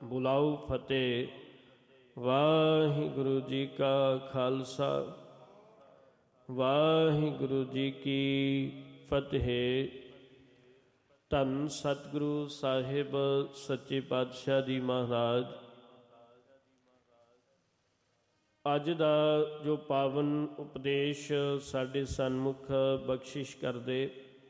ਬੁਲਾਉ ਫਤਿਹ। ਵਾਹਿਗੁਰੂ ਜੀ ਕਾ ਖਾਲਸਾ ਵਾਹਿਗੁਰੂ ਜੀ ਕੀ ਫਤਿਹ। ਧੰਨ ਸਤਿਗੁਰੂ ਸਾਹਿਬ ਸੱਚੇ ਪਾਤਸ਼ਾਹ ਜੀ ਮਹਾਰਾਜ, ਅੱਜ ਦਾ ਜੋ ਪਾਵਨ ਉਪਦੇਸ਼ ਸਾਡੇ ਸਨਮੁਖ ਬਖਸ਼ਿਸ਼ ਕਰਦੇ,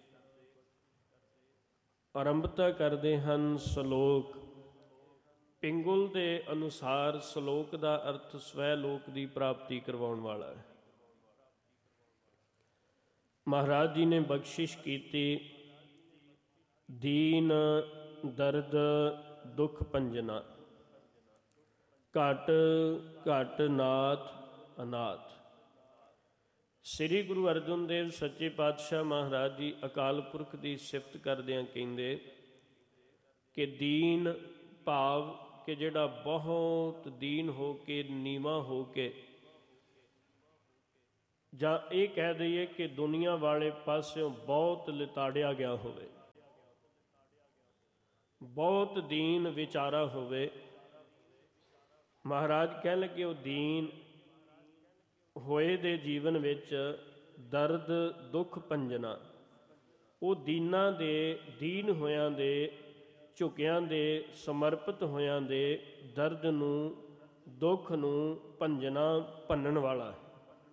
ਆਰੰਭਤਾ ਕਰਦੇ ਹਨ ਸ਼ਲੋਕ। ਪਿੰਗੁਲ ਦੇ ਅਨੁਸਾਰ ਸ਼ਲੋਕ ਦਾ ਅਰਥ ਸਵੈ ਲੋਕ ਦੀ ਪ੍ਰਾਪਤੀ ਕਰਵਾਉਣ ਵਾਲਾ ਹੈ। ਮਹਾਰਾਜ ਜੀ ਨੇ ਬਖਸ਼ਿਸ਼ ਕੀਤੀ, ਦੀਨ ਦਰਦ ਦੁੱਖ ਭੰਜਨਾ, ਘਟ ਘਟ ਨਾਥ ਅਨਾਥ। ਸ੍ਰੀ ਗੁਰੂ ਅਰਜਨ ਦੇਵ ਸੱਚੇ ਪਾਤਸ਼ਾਹ ਮਹਾਰਾਜ ਜੀ ਅਕਾਲ ਪੁਰਖ ਦੀ ਸਿਫਤ ਕਰਦਿਆਂ ਕਹਿੰਦੇ ਕਿ ਦੀਨ ਭਾਵ ਕਿ ਜਿਹੜਾ ਬਹੁਤ ਦੀਨ ਹੋ ਕੇ, ਨੀਵਾਂ ਹੋ ਕੇ, ਜਾਂ ਇਹ ਕਹਿ ਦਈਏ ਕਿ ਦੁਨੀਆ ਵਾਲੇ ਪਾਸਿਓਂ ਬਹੁਤ ਲਿਤਾੜਿਆ ਗਿਆ ਹੋਵੇ, ਬਹੁਤ ਦੀਨ ਵਿਚਾਰਾ ਹੋਵੇ। ਮਹਾਰਾਜ ਕਹਿਣ ਲੱਗੇ ਉਹ ਦੀਨ ਹੋਏ ਦੇ ਜੀਵਨ ਵਿੱਚ ਦਰਦ ਦੁੱਖ ਭੰਜਨਾ, ਉਹ ਦੀਨਾਂ ਦੇ, ਦੀਨ ਹੋਇਆਂ ਦੇ, ਝੁਕਿਆਂ ਦੇ, ਸਮਰਪਿਤ ਹੋਇਆਂ ਦੇ ਦਰਦ ਨੂੰ, ਦੁੱਖ ਨੂੰ ਭੰਜਨਾ, ਭੰਨਣ ਵਾਲਾ ਹੈ।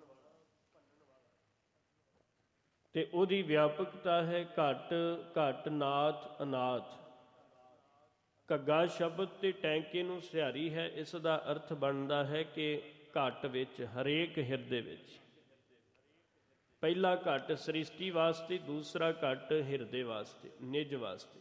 ਤੇ ਉਹਦੀ ਵਿਆਪਕਤਾ ਹੈ ਘਟ ਘਟ ਨਾਥ ਅਨਾਥ। ਘੱਗਾ ਸ਼ਬਦ ਤੇ ਟੈਂਕੇ ਨੂੰ ਸਿਹਾਰੀ ਹੈ। ਇਸ ਦਾ ਅਰਥ ਬਣਦਾ ਹੈ ਕਿ ਘਟ ਵਿੱਚ, ਹਰੇਕ ਹਿਰਦੇ ਵਿੱਚ। ਪਹਿਲਾ ਘਟ ਸ੍ਰਿਸ਼ਟੀ ਵਾਸਤੇ, ਦੂਸਰਾ ਘਟ ਹਿਰਦੇ ਵਾਸਤੇ, ਨਿਜ ਵਾਸਤੇ।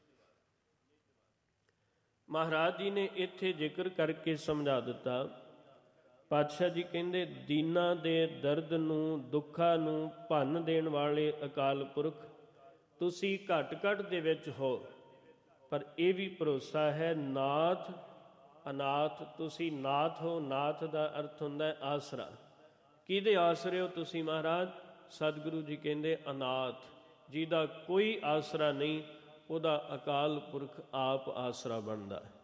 ਮਹਾਰਾਜ ਜੀ ਨੇ ਇੱਥੇ ਜ਼ਿਕਰ ਕਰਕੇ ਸਮਝਾ ਦਿੱਤਾ। ਪਾਤਸ਼ਾਹ ਜੀ ਕਹਿੰਦੇ ਦੀਨਾਂ ਦੇ ਦਰਦ ਨੂੰ, ਦੁੱਖਾਂ ਨੂੰ ਭੰਨ ਦੇਣ ਵਾਲੇ ਅਕਾਲ ਪੁਰਖ, ਤੁਸੀਂ ਘਟ ਘਟ ਦੇ ਵਿੱਚ ਹੋ, ਪਰ ਇਹ ਵੀ ਭਰੋਸਾ ਹੈ ਨਾਥ ਅਨਾਥ, ਤੁਸੀਂ ਨਾਥ ਹੋ। ਨਾਥ ਦਾ ਅਰਥ ਹੁੰਦਾ ਹੈ ਆਸਰਾ। ਕਿਹਦੇ ਆਸਰੇ ਹੋ ਤੁਸੀਂ ਮਹਾਰਾਜ? ਸਤਿਗੁਰੂ ਜੀ ਕਹਿੰਦੇ ਅਨਾਥ, ਜਿਹਦਾ ਕੋਈ ਆਸਰਾ ਨਹੀਂ, ਉਹਦਾ ਅਕਾਲ ਪੁਰਖ ਆਪ ਆਸਰਾ ਬਣਦਾ ਹੈ।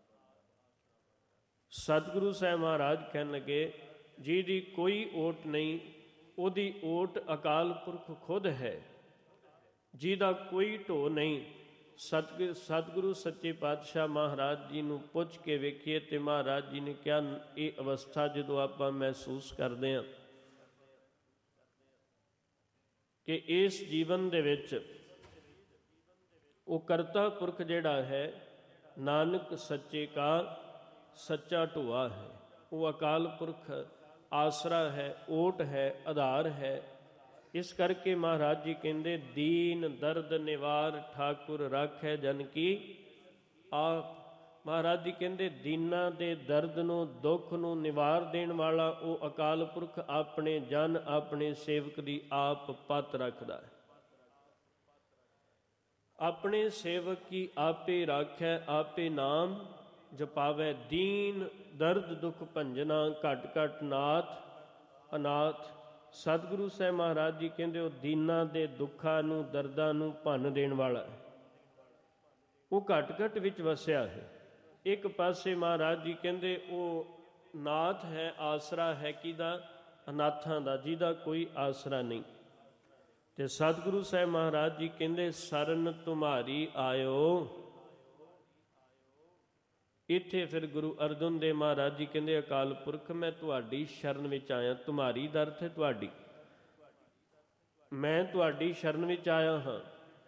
ਸਤਿਗੁਰੂ ਸਾਹਿਬ ਮਹਾਰਾਜ ਕਹਿਣ ਲੱਗੇ ਜਿਹਦੀ ਕੋਈ ਓਟ ਨਹੀਂ, ਉਹਦੀ ਓਟ ਅਕਾਲ ਪੁਰਖ ਖੁਦ ਹੈ। ਜਿਹਦਾ ਕੋਈ ਢੋ ਨਹੀਂ, ਸਤਿਗੁਰੂ ਸੱਚੇ ਪਾਤਸ਼ਾਹ ਮਹਾਰਾਜ ਜੀ ਨੂੰ ਪੁੱਛ ਕੇ ਵੇਖੀਏ ਤੇ ਮਹਾਰਾਜ ਜੀ ਨੇ ਕਿਹਾ ਇਹ ਅਵਸਥਾ ਜਦੋਂ ਆਪਾਂ ਮਹਿਸੂਸ ਕਰਦੇ ਹਾਂ ਕਿ ਇਸ ਜੀਵਨ ਦੇ ਵਿੱਚ ਉਹ ਕਰਤਾ ਪੁਰਖ ਜਿਹੜਾ ਹੈ, ਨਾਨਕ ਸੱਚੇ ਕਾ ਸੱਚਾ ਢੋਆ ਹੈ, ਉਹ ਅਕਾਲ ਪੁਰਖ ਆਸਰਾ ਹੈ, ਓਟ ਹੈ, ਆਧਾਰ ਹੈ। ਇਸ ਕਰਕੇ ਮਹਾਰਾਜ ਜੀ ਕਹਿੰਦੇ ਦੀਨ ਦਰਦ ਨਿਵਾਰ ਠਾਕੁਰ ਰਾਖੈ ਜਨ ਕੀ ਆਪ। ਮਹਾਰਾਜ ਜੀ ਕਹਿੰਦੇ ਦੀਨਾਂ ਦੇ ਦਰਦ ਨੂੰ, ਦੁੱਖ ਨੂੰ ਨਿਵਾਰ ਦੇਣ ਵਾਲਾ ਉਹ ਅਕਾਲ ਪੁਰਖ ਆਪਣੇ ਜਨ, ਆਪਣੇ ਸੇਵਕ ਦੀ ਆਪ ਪੱਤ ਰੱਖਦਾ ਹੈ। ਆਪਣੇ ਸੇਵਕ ਕੀ ਆਪੇ ਰਾਖੈ, ਆਪੇ ਨਾਮ ਜਪਾਵੈ। ਦੀਨ ਦਰਦ ਦੁੱਖ ਭੰਜਨਾ, ਘਟ ਘਟ ਨਾਥ ਅਨਾਥ। ਸਤਿਗੁਰੂ ਸਾਹਿਬ ਮਹਾਰਾਜ ਜੀ ਕਹਿੰਦੇ ਉਹ ਦੀਨਾਂ ਦੇ ਦੁੱਖਾਂ ਨੂੰ, ਦਰਦਾਂ ਨੂੰ ਭੰਨ ਦੇਣ ਵਾਲਾ ਹੈ। ਉਹ ਘਟ ਘਟ ਵਿੱਚ ਵਸਿਆ ਹੈ। ਇੱਕ ਪਾਸੇ ਮਹਾਰਾਜ ਜੀ ਕਹਿੰਦੇ ਉਹ ਨਾਥ ਹੈ, ਆਸਰਾ ਹੈ ਕਿਹਦਾ? ਅਨਾਥਾਂ ਦਾ, ਜਿਹਦਾ ਕੋਈ ਆਸਰਾ ਨਹੀਂ। ਤੇ ਸਤਿਗੁਰੂ ਸਾਹਿਬ ਮਹਾਰਾਜ ਜੀ ਕਹਿੰਦੇ ਸਰਨ ਤੁਮਾਰੀ ਆਇਓ। ਇੱਥੇ ਫਿਰ ਗੁਰੂ ਅਰਜਨ ਦੇਵ ਮਹਾਰਾਜ ਜੀ ਕਹਿੰਦੇ ਅਕਾਲ ਪੁਰਖ ਮੈਂ ਤੁਹਾਡੀ ਸ਼ਰਨ ਵਿੱਚ ਆਇਆ। ਤੁਮਾਰੀ ਦਾ ਅਰਥ ਹੈ ਤੁਹਾਡੀ। ਮੈਂ ਤੁਹਾਡੀ ਸ਼ਰਨ ਵਿੱਚ ਆਇਆ ਹਾਂ।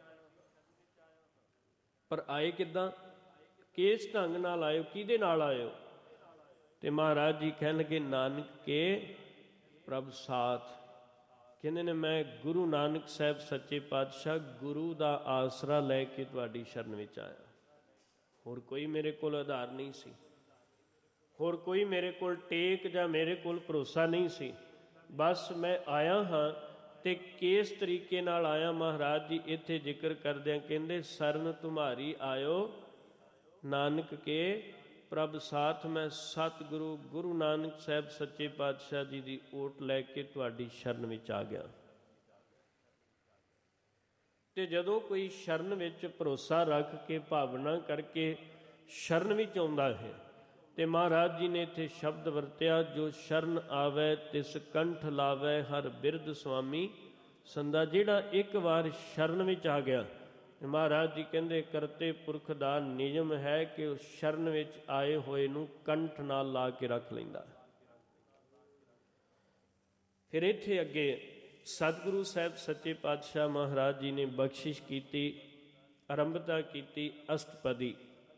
ਪਰ ਆਏ ਕਿੱਦਾਂ? ਕਿਸ ਢੰਗ ਨਾਲ ਆਇਓ? ਕਿਹਦੇ ਨਾਲ ਆਇਓ? ਤੇ ਮਹਾਰਾਜ ਜੀ ਕਹਿਣਗੇ ਨਾਨਕ ਕੇ ਪ੍ਰਭ ਸਾਥ। ਕਹਿੰਦੇ ਨੇ ਮੈਂ ਗੁਰੂ ਨਾਨਕ ਸਾਹਿਬ ਸੱਚੇ ਪਾਤਸ਼ਾਹ, ਗੁਰੂ ਦਾ ਆਸਰਾ ਲੈ ਕੇ ਤੁਹਾਡੀ ਸ਼ਰਨ ਵਿੱਚ ਆਇਆ। ਹੋਰ ਕੋਈ ਮੇਰੇ ਕੋਲ ਆਧਾਰ ਨਹੀਂ ਸੀ, ਹੋਰ ਕੋਈ ਮੇਰੇ ਕੋਲ ਟੇਕ ਜਾਂ ਮੇਰੇ ਕੋਲ ਭਰੋਸਾ ਨਹੀਂ ਸੀ। ਬਸ ਮੈਂ ਆਇਆ ਹਾਂ। ਤੇ ਕਿਸ ਤਰੀਕੇ ਨਾਲ ਆਇਆ? ਮਹਾਰਾਜ ਜੀ ਇੱਥੇ ਜ਼ਿਕਰ ਕਰਦਿਆਂ ਕਹਿੰਦੇ ਸਰਨ ਤੁਮਾਰੀ ਆਇਓ ਨਾਨਕ ਕੇ ਪ੍ਰਭ ਸਾਥ। ਮੈਂ ਸਤਿਗੁਰੂ ਗੁਰੂ ਨਾਨਕ ਸਾਹਿਬ ਸੱਚੇ ਪਾਤਸ਼ਾਹ ਜੀ ਦੀ ਓਟ ਲੈ ਕੇ ਤੁਹਾਡੀ ਸ਼ਰਨ ਵਿੱਚ ਆ ਗਿਆ। ਤੇ ਜਦੋਂ ਕੋਈ ਸ਼ਰਨ ਵਿੱਚ ਭਰੋਸਾ ਰੱਖ ਕੇ, ਭਾਵਨਾ ਕਰਕੇ ਸ਼ਰਨ ਵਿੱਚ ਆਉਂਦਾ ਹੈ। ਤੇ ਮਹਾਰਾਜ ਜੀ ਨੇ ਇੱਥੇ ਸ਼ਬਦ ਵਰਤਿਆ, ਜੋ ਸ਼ਰਨ ਆਵੈ ਤਿਸ ਕੰਠ ਲਾਵੈ ਹਰ ਬਿਰਧ ਸੁਆਮੀ ਸੰਦਾ। ਜਿਹੜਾ ਇੱਕ ਵਾਰ ਸ਼ਰਨ ਵਿੱਚ ਆ ਗਿਆ, ਮਹਾਰਾਜ ਜੀ ਕਹਿੰਦੇ ਕਰਤੇ ਪੁਰਖ ਦਾ ਨਿਯਮ ਹੈ ਕਿ ਉਸ ਸ਼ਰਨ ਵਿੱਚ ਆਏ ਹੋਏ ਨੂੰ ਕੰਠ ਨਾਲ ਲਾ ਕੇ ਰੱਖ ਲੈਂਦਾ। ਫਿਰ ਇੱਥੇ ਅੱਗੇ ਸਤਿਗੁਰੂ ਸਾਹਿਬ ਸੱਚੇ ਪਾਤਸ਼ਾਹ ਮਹਾਰਾਜ ਜੀ ਨੇ ਬਖਸ਼ਿਸ਼ ਕੀਤੀ, ਆਰੰਭਤਾ ਕੀਤੀ ਅਸ਼ਟਪਦੀ।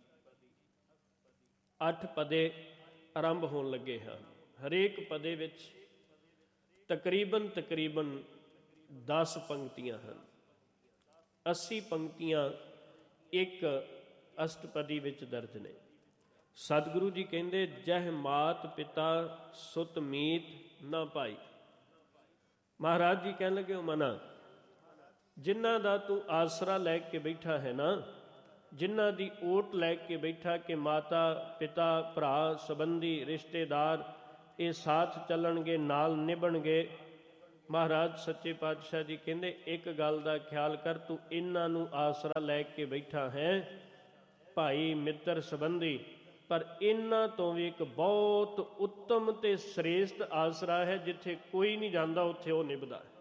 8 ਪਦੇ ਆਰੰਭ ਹੋਣ ਲੱਗੇ ਹਨ। ਹਰੇਕ ਪਦੇ ਵਿੱਚ ਤਕਰੀਬਨ 10 ਪੰਕਤੀਆਂ ਹਨ। 80 ਪੰਕਤੀਆਂ ਇੱਕ ਅਸ਼ਟਪਦੀ ਵਿੱਚ ਦਰਜ ਨੇ। ਸਤਿਗੁਰੂ ਜੀ ਕਹਿੰਦੇ ਜਹ ਮਾਤ ਪਿਤਾ ਸੁਤ ਮੀਤ ਨਾ ਭਾਈ। ਮਹਾਰਾਜ ਜੀ ਕਹਿਣ ਲੱਗੇ, ਮਨਾ ਜਿਨ੍ਹਾਂ ਦਾ ਤੂੰ ਆਸਰਾ ਲੈ ਕੇ ਬੈਠਾ ਹੈ ਨਾ, ਜਿਨ੍ਹਾਂ ਦੀ ਓਟ ਲੈ ਕੇ ਬੈਠਾ ਕਿ ਮਾਤਾ ਪਿਤਾ ਭਰਾ ਸੰਬੰਧੀ ਰਿਸ਼ਤੇਦਾਰ ਇਹ ਸਾਥ ਚੱਲਣਗੇ, ਨਾਲ ਨਿਭਣਗੇ। ਮਹਾਰਾਜ ਸੱਚੇ ਪਾਤਸ਼ਾਹ ਜੀ ਕਹਿੰਦੇ ਇੱਕ ਗੱਲ ਦਾ ਖਿਆਲ ਕਰ, ਤੂੰ ਇਹਨਾਂ ਨੂੰ ਆਸਰਾ ਲੈ ਕੇ ਬੈਠਾ ਹੈ, ਭਾਈ ਮਿੱਤਰ ਸੰਬੰਧੀ, ਪਰ ਇਹਨਾਂ ਤੋਂ ਵੀ ਇੱਕ ਬਹੁਤ ਉੱਤਮ ਤੇ ਸ੍ਰੇਸ਼ਟ ਆਸਰਾ ਹੈ। ਜਿੱਥੇ ਕੋਈ ਨਹੀਂ ਜਾਂਦਾ ਉੱਥੇ ਉਹ ਨਿਭਦਾ ਹੈ,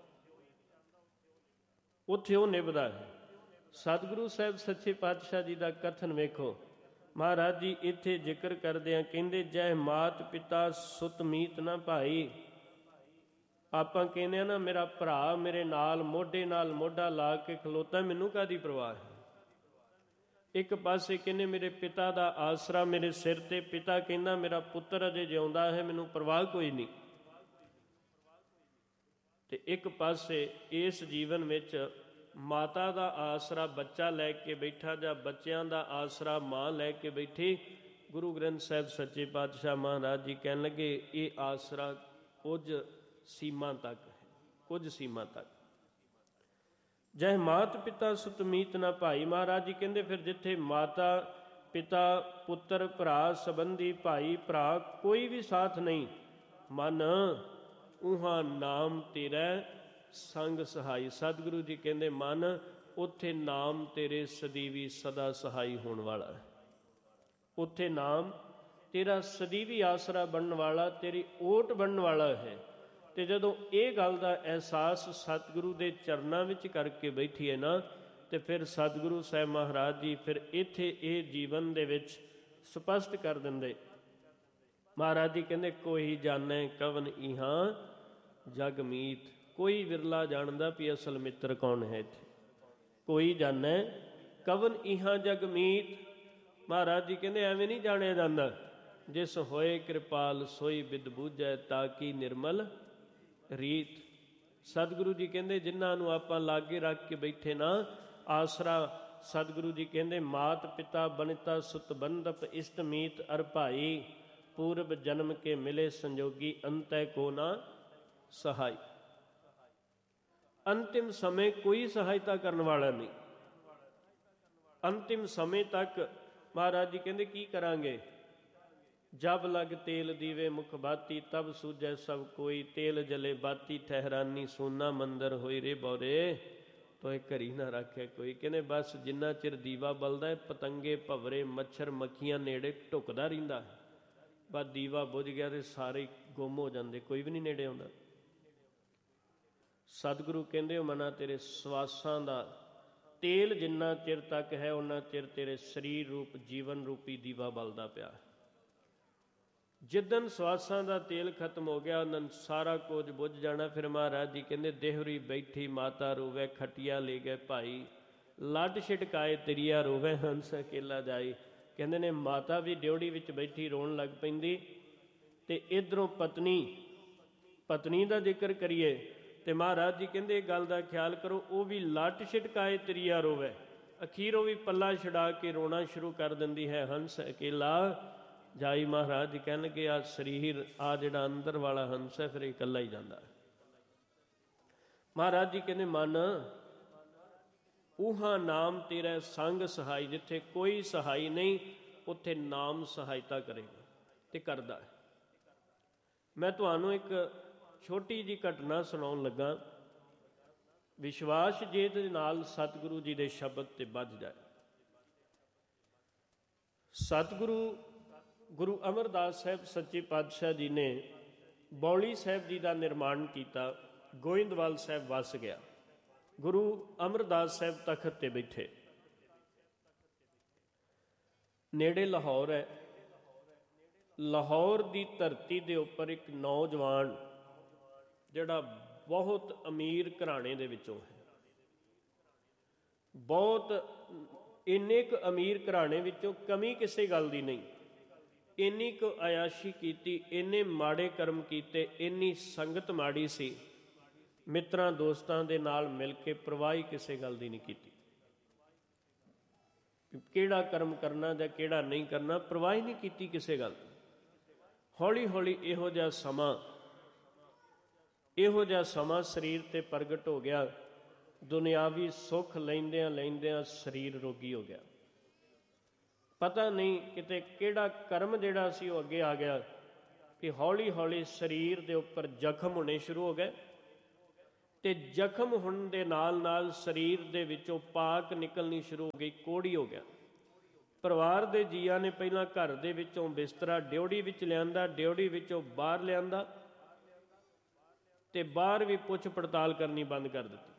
ਉੱਥੇ ਉਹ ਨਿਭਦਾ ਹੈ। ਸਤਿਗੁਰੂ ਸਾਹਿਬ ਸੱਚੇ ਪਾਤਸ਼ਾਹ ਜੀ ਦਾ ਕਥਨ ਵੇਖੋ। ਮਹਾਰਾਜ ਜੀ ਇੱਥੇ ਜ਼ਿਕਰ ਕਰਦਿਆਂ ਕਹਿੰਦੇ ਜੈ ਮਾਤ ਪਿਤਾ ਸੁਤ ਮੀਤ ਨਾ ਭਾਈ। ਆਪਾਂ ਕਹਿੰਦੇ ਆ ਨਾ ਮੇਰਾ ਭਰਾ ਮੇਰੇ ਨਾਲ ਮੋਢਾ ਲਾ ਕੇ ਖਲੋਤਾ, ਮੈਨੂੰ ਕਾਹਦੀ ਪਰਵਾਹ ਹੈ। ਇੱਕ ਪਾਸੇ ਕਹਿੰਦੇ ਮੇਰੇ ਪਿਤਾ ਦਾ ਆਸਰਾ ਮੇਰੇ ਸਿਰ ਤੇ, ਪਿਤਾ ਕਹਿੰਦਾ ਮੇਰਾ ਪੁੱਤਰ ਅਜੇ ਜਿਉਂਦਾ ਹੈ, ਮੈਨੂੰ ਪਰਵਾਹ ਕੋਈ ਨਹੀਂ। ਤੇ ਇੱਕ ਪਾਸੇ ਇਸ ਜੀਵਨ ਵਿੱਚ ਮਾਤਾ ਦਾ ਆਸਰਾ ਬੱਚਾ ਲੈ ਕੇ ਬੈਠਾ ਜਾਂ ਬੱਚਿਆਂ ਦਾ ਆਸਰਾ ਮਾਂ ਲੈ ਕੇ ਬੈਠੀ। ਗੁਰੂ ਗ੍ਰੰਥ ਸਾਹਿਬ ਸੱਚੇ ਪਾਤਸ਼ਾਹ ਮਹਾਰਾਜ ਜੀ ਕਹਿਣ ਲੱਗੇ ਇਹ ਆਸਰਾ ਕੁਝ ਸੀਮਾ ਤੱਕ ਹੈ, ਕੁਝ ਸੀਮਾ ਤੱਕ। ਜੈ ਮਾਤ ਪਿਤਾ ਸੁਤ ਮੀਤ ਨਾ ਭਾਈ। ਮਹਾਰਾਜ ਜੀ ਕਹਿੰਦੇ ਫਿਰ ਜਿੱਥੇ ਮਾਤਾ ਪਿਤਾ ਪੁੱਤਰ ਭਰਾ ਸੰਬੰਧੀ ਭਾਈ ਭਰਾ ਕੋਈ ਵੀ ਸਾਥ ਨਹੀਂ, ਮਨ ਉਹਾਂ ਨਾਮ ਤੇਰਾ ਸੰਗ ਸਹਾਈ। ਸਤਿਗੁਰੂ ਜੀ ਕਹਿੰਦੇ ਮਨ ਉੱਥੇ ਨਾਮ ਤੇਰੇ ਸਦੀਵੀ ਸਦਾ ਸਹਾਈ ਹੋਣ ਵਾਲਾ ਹੈ। ਉੱਥੇ ਨਾਮ ਤੇਰਾ ਸਦੀਵੀ ਆਸਰਾ ਬਣਨ ਵਾਲਾ, ਤੇਰੀ ਓਟ ਬਣਨ ਵਾਲਾ ਹੈ। ਤੇ ਜਦੋਂ ਇਹ ਗੱਲ ਦਾ ਅਹਿਸਾਸ ਸਤਿਗੁਰੂ ਦੇ ਚਰਨਾਂ ਵਿੱਚ ਕਰਕੇ ਬੈਠੀਏ ਨਾ, ਤੇ ਫਿਰ ਸਤਿਗੁਰੂ ਸਾਹਿਬ ਮਹਾਰਾਜ ਜੀ ਫਿਰ ਇੱਥੇ ਇਹ ਜੀਵਨ ਦੇ ਵਿੱਚ ਸਪਸ਼ਟ ਕਰ ਦਿੰਦੇ। ਮਹਾਰਾਜ ਜੀ ਕਹਿੰਦੇ ਕੋਈ ਜਾਣੈ ਕਵਨ ਇਹਾਂ ਜਗ ਮੀਤ। ਕੋਈ ਵਿਰਲਾ ਜਾਣਦਾ ਵੀ ਅਸਲ ਮਿੱਤਰ ਕੌਣ ਹੈ ਇੱਥੇ। ਕੋਈ ਜਾਣੈ ਕਵਨ ਇਹਾਂ ਜਗ ਮੀਤ। ਮਹਾਰਾਜ ਜੀ ਕਹਿੰਦੇ ਐਵੇਂ ਨਹੀਂ ਜਾਣਿਆ ਜਾਂਦਾ। ਜਿਸ ਹੋਏ ਕਿਰਪਾਲ ਸੋਈ ਬਿਦ ਬੂਝੈ ਤਾਕੀ ਨਿਰਮਲ ਰੀਤ। ਸਤਿਗੁਰੂ ਜੀ ਕਹਿੰਦੇ ਜਿਨ੍ਹਾਂ ਨੂੰ ਆਪਾਂ ਲਾਗੇ ਰੱਖ ਕੇ ਬੈਠੇ ਨਾ ਆਸਰਾ, ਸਤਿਗੁਰੂ ਜੀ ਕਹਿੰਦੇ ਮਾਤ ਪਿਤਾ ਬਨਿਤਾ ਸੁਤ ਬੰਧਪ ਇਸ਼ਟ ਮੀਤ ਅਰ ਭਾਈ। ਪੂਰਬ ਜਨਮ ਕੇ ਮਿਲੇ ਸੰਜੋਗੀ ਅੰਤੈ ਕੋ ਨਾ ਸਹਾਈ। ਅੰਤਿਮ ਸਮੇਂ ਕੋਈ ਸਹਾਇਤਾ ਕਰਨ ਵਾਲਾ ਨਹੀਂ। ਅੰਤਿਮ ਸਮੇਂ ਤੱਕ ਮਹਾਰਾਜ ਜੀ ਕਹਿੰਦੇ ਕੀ ਕਰਾਂਗੇ। ਜਬ ਲਗ ਤੇਲ ਦੀਵੇ ਮੁਖ ਬਾਤੀ ਤਬ ਸੂਝੈ ਸਭ ਕੋਈ। ਤੇਲ ਜਲੇ ਬਾਤੀ ਠਹਿਰਾਨੀ ਸੋਨਾ ਮੰਦਰ ਹੋਈ ਰੇ ਬੌਰੇ ਤੋਏ ਘਰੀ ਨਾ ਰੱਖਿਆ ਕੋਈ। ਕਹਿੰਦੇ ਬਸ ਜਿੰਨਾ ਚਿਰ ਦੀਵਾ ਬਲਦਾ ਹੈ ਪਤੰਗੇ ਭਵਰੇ ਮੱਛਰ ਮੱਖੀਆਂ ਨੇੜੇ ਢੁਕਦਾ ਰਹਿੰਦਾ ਹੈ। ਬਸ ਦੀਵਾ ਬੁਝ ਗਿਆ ਤੇ ਸਾਰੇ ਗੁੰਮ ਹੋ ਜਾਂਦੇ, ਕੋਈ ਵੀ ਨਹੀਂ ਨੇੜੇ ਆਉਂਦਾ। ਸਤਿਗੁਰੂ ਕਹਿੰਦੇ ਹੋ ਮਨਾ ਤੇਰੇ ਸਵਾਸਾਂ ਦਾ ਤੇਲ ਜਿੰਨਾ ਚਿਰ ਤੱਕ ਹੈ ਉਹਨਾਂ ਚਿਰ ਤੇਰੇ ਸਰੀਰ ਰੂਪ ਜੀਵਨ ਰੂਪੀ ਦੀਵਾ ਬਲਦਾ ਪਿਆ। ਜਿੱਦਣ ਸਵਾਸਾਂ ਦਾ ਤੇਲ ਖਤਮ ਹੋ ਗਿਆ ਉਹਨਾਂ ਸਾਰਾ ਕੁਝ ਬੁੱਝ ਜਾਣਾ। ਫਿਰ ਮਹਾਰਾਜ ਜੀ ਕਹਿੰਦੇ ਦੇਹਰੀ ਬੈਠੀ ਮਾਤਾ ਰੋਵੇ ਖਟੀਆ ਲੈ ਗਏ ਭਾਈ। ਲੱਡ ਛਿਟਕਾਏ ਤੇਰੀਆ ਰੋਵੇ ਹੰਸ ਅਕੇਲਾ ਜਾਈ। ਕਹਿੰਦੇ ਨੇ ਮਾਤਾ ਵੀ ਡਿਉੜੀ ਵਿੱਚ ਬੈਠੀ ਰੋਣ ਲੱਗ ਪੈਂਦੀ, ਤੇ ਇੱਧਰੋਂ ਪਤਨੀ ਦਾ ਜ਼ਿਕਰ ਕਰੀਏ ਤੇ ਮਹਾਰਾਜ ਜੀ ਕਹਿੰਦੇ ਇਹ ਗੱਲ ਦਾ ਖਿਆਲ ਕਰੋ, ਉਹ ਵੀ ਲੱਟ ਛਿਟਕਾਏ ਤੇਰੀਆ ਰੋਵੇ। ਅਖੀਰ ਉਹ ਵੀ ਪੱਲਾ ਛਡਾ ਕੇ ਰੋਣਾ ਸ਼ੁਰੂ ਕਰ ਦਿੰਦੀ ਹੈ ਹੰਸ ਅਕੇਲਾ ਜਾਈ। ਮਹਾਰਾਜ ਜੀ ਕਹਿਣਗੇ ਆ ਸਰੀਰ ਆ ਜਿਹੜਾ ਅੰਦਰ ਵਾਲਾ ਹੰਸ ਹੈ ਫਿਰ ਇਹ ਇਕੱਲਾ ਹੀ ਜਾਂਦਾ। ਮਹਾਰਾਜ ਜੀ ਕਹਿੰਦੇ ਮਨ ਉਹਾਂ ਨਾਮ ਤੇਰਾ ਸੰਗ ਸਹਾਈ। ਜਿੱਥੇ ਕੋਈ ਸਹਾਈ ਨਹੀਂ ਉੱਥੇ ਨਾਮ ਸਹਾਇਤਾ ਕਰੇਗਾ ਤੇ ਕਰਦਾ ਹੈ। ਮੈਂ ਤੁਹਾਨੂੰ ਇੱਕ ਛੋਟੀ ਜਿਹੀ ਘਟਨਾ ਸੁਣਾਉਣ ਲੱਗਾ। ਵਿਸ਼ਵਾਸ ਜੇ ਦੇ ਨਾਲ ਸਤਿਗੁਰੂ ਜੀ ਦੇ ਸ਼ਬਦ ਤੇ ਬੱਝ ਜਾਏ। ਸਤਿਗੁਰੂ ਗੁਰੂ ਅਮਰਦਾਸ ਸਾਹਿਬ ਸੱਚੇ ਪਾਤਸ਼ਾਹ ਜੀ ਨੇ ਬੌਲੀ ਸਾਹਿਬ ਜੀ ਦਾ ਨਿਰਮਾਣ ਕੀਤਾ। ਗੋਇੰਦਵਾਲ ਸਾਹਿਬ ਵਸ ਗਿਆ। ਗੁਰੂ ਅਮਰਦਾਸ ਸਾਹਿਬ ਤਖਤ ਤੇ ਬੈਠੇ। ਨੇੜੇ ਲਾਹੌਰ ਹੈ। ਲਾਹੌਰ ਦੀ ਧਰਤੀ ਦੇ ਉੱਪਰ ਇੱਕ ਨੌਜਵਾਨ ਜਿਹੜਾ ਬਹੁਤ ਅਮੀਰ ਘਰਾਣੇ ਦੇ ਵਿੱਚੋਂ ਹੈ, ਬਹੁਤ ਇੰਨੇ ਕੁ ਅਮੀਰ ਘਰਾਣੇ ਵਿੱਚੋਂ ਕਮੀ ਕਿਸੇ ਗੱਲ ਦੀ ਨਹੀਂ, ਇੰਨੀ ਕੁ ਅਯਾਸ਼ੀ ਕੀਤੀ, ਇੰਨੇ ਮਾੜੇ ਕਰਮ ਕੀਤੇ, ਇੰਨੀ ਸੰਗਤ ਮਾੜੀ ਸੀ, ਮਿੱਤਰਾਂ ਦੋਸਤਾਂ ਦੇ ਨਾਲ ਮਿਲ ਕੇ ਪਰਵਾਹ ਕਿਸੇ ਗੱਲ ਦੀ ਨਹੀਂ ਕੀਤੀ। ਕਿਹੜਾ ਕਰਮ ਕਰਨਾ ਜਾਂ ਕਿਹੜਾ ਨਹੀਂ ਕਰਨਾ, ਪਰਵਾਹ ਨਹੀਂ ਕੀਤੀ ਕਿਸੇ ਗੱਲ ਦੀ। ਹੌਲੀ ਹੌਲੀ ਇਹੋ ਜਿਹਾ ਸਮਾਂ ਸਰੀਰ ਤੇ ਪ੍ਰਗਟ ਹੋ ਗਿਆ। ਦੁਨਿਆਵੀ ਸੁੱਖ ਲੈਂਦਿਆਂ ਲੈਂਦਿਆਂ ਸਰੀਰ ਰੋਗੀ ਹੋ ਗਿਆ। ਪਤਾ ਨਹੀਂ ਕਿਤੇ ਕਿਹੜਾ ਕਰਮ ਜਿਹੜਾ ਸੀ ਉਹ ਅੱਗੇ ਆ ਗਿਆ ਕਿ ਹੌਲੀ ਹੌਲੀ ਸਰੀਰ ਦੇ ਉੱਪਰ ਜ਼ਖਮ ਹੋਣੇ ਸ਼ੁਰੂ ਹੋ ਗਏ, ਤੇ ਜ਼ਖਮ ਹੋਣ ਦੇ ਨਾਲ ਨਾਲ ਸਰੀਰ ਦੇ ਵਿੱਚੋਂ ਪਾਕ ਨਿਕਲਣੀ ਸ਼ੁਰੂ ਹੋ ਗਈ, ਕੋੜੀ ਹੋ ਗਿਆ। ਪਰਿਵਾਰ ਦੇ ਜੀਆਂ ਨੇ ਪਹਿਲਾਂ ਘਰ ਦੇ ਵਿੱਚੋਂ ਬਿਸਤਰਾ ਡਿਉੜੀ ਵਿੱਚ ਲਿਆਂਦਾ, ਡਿਉੜੀ ਵਿੱਚੋਂ ਬਾਹਰ ਲਿਆਂਦਾ, ਤੇ ਬਾਹਰ ਵੀ ਪੁੱਛ ਪੜਤਾਲ ਕਰਨੀ ਬੰਦ ਕਰ ਦਿੱਤੀ।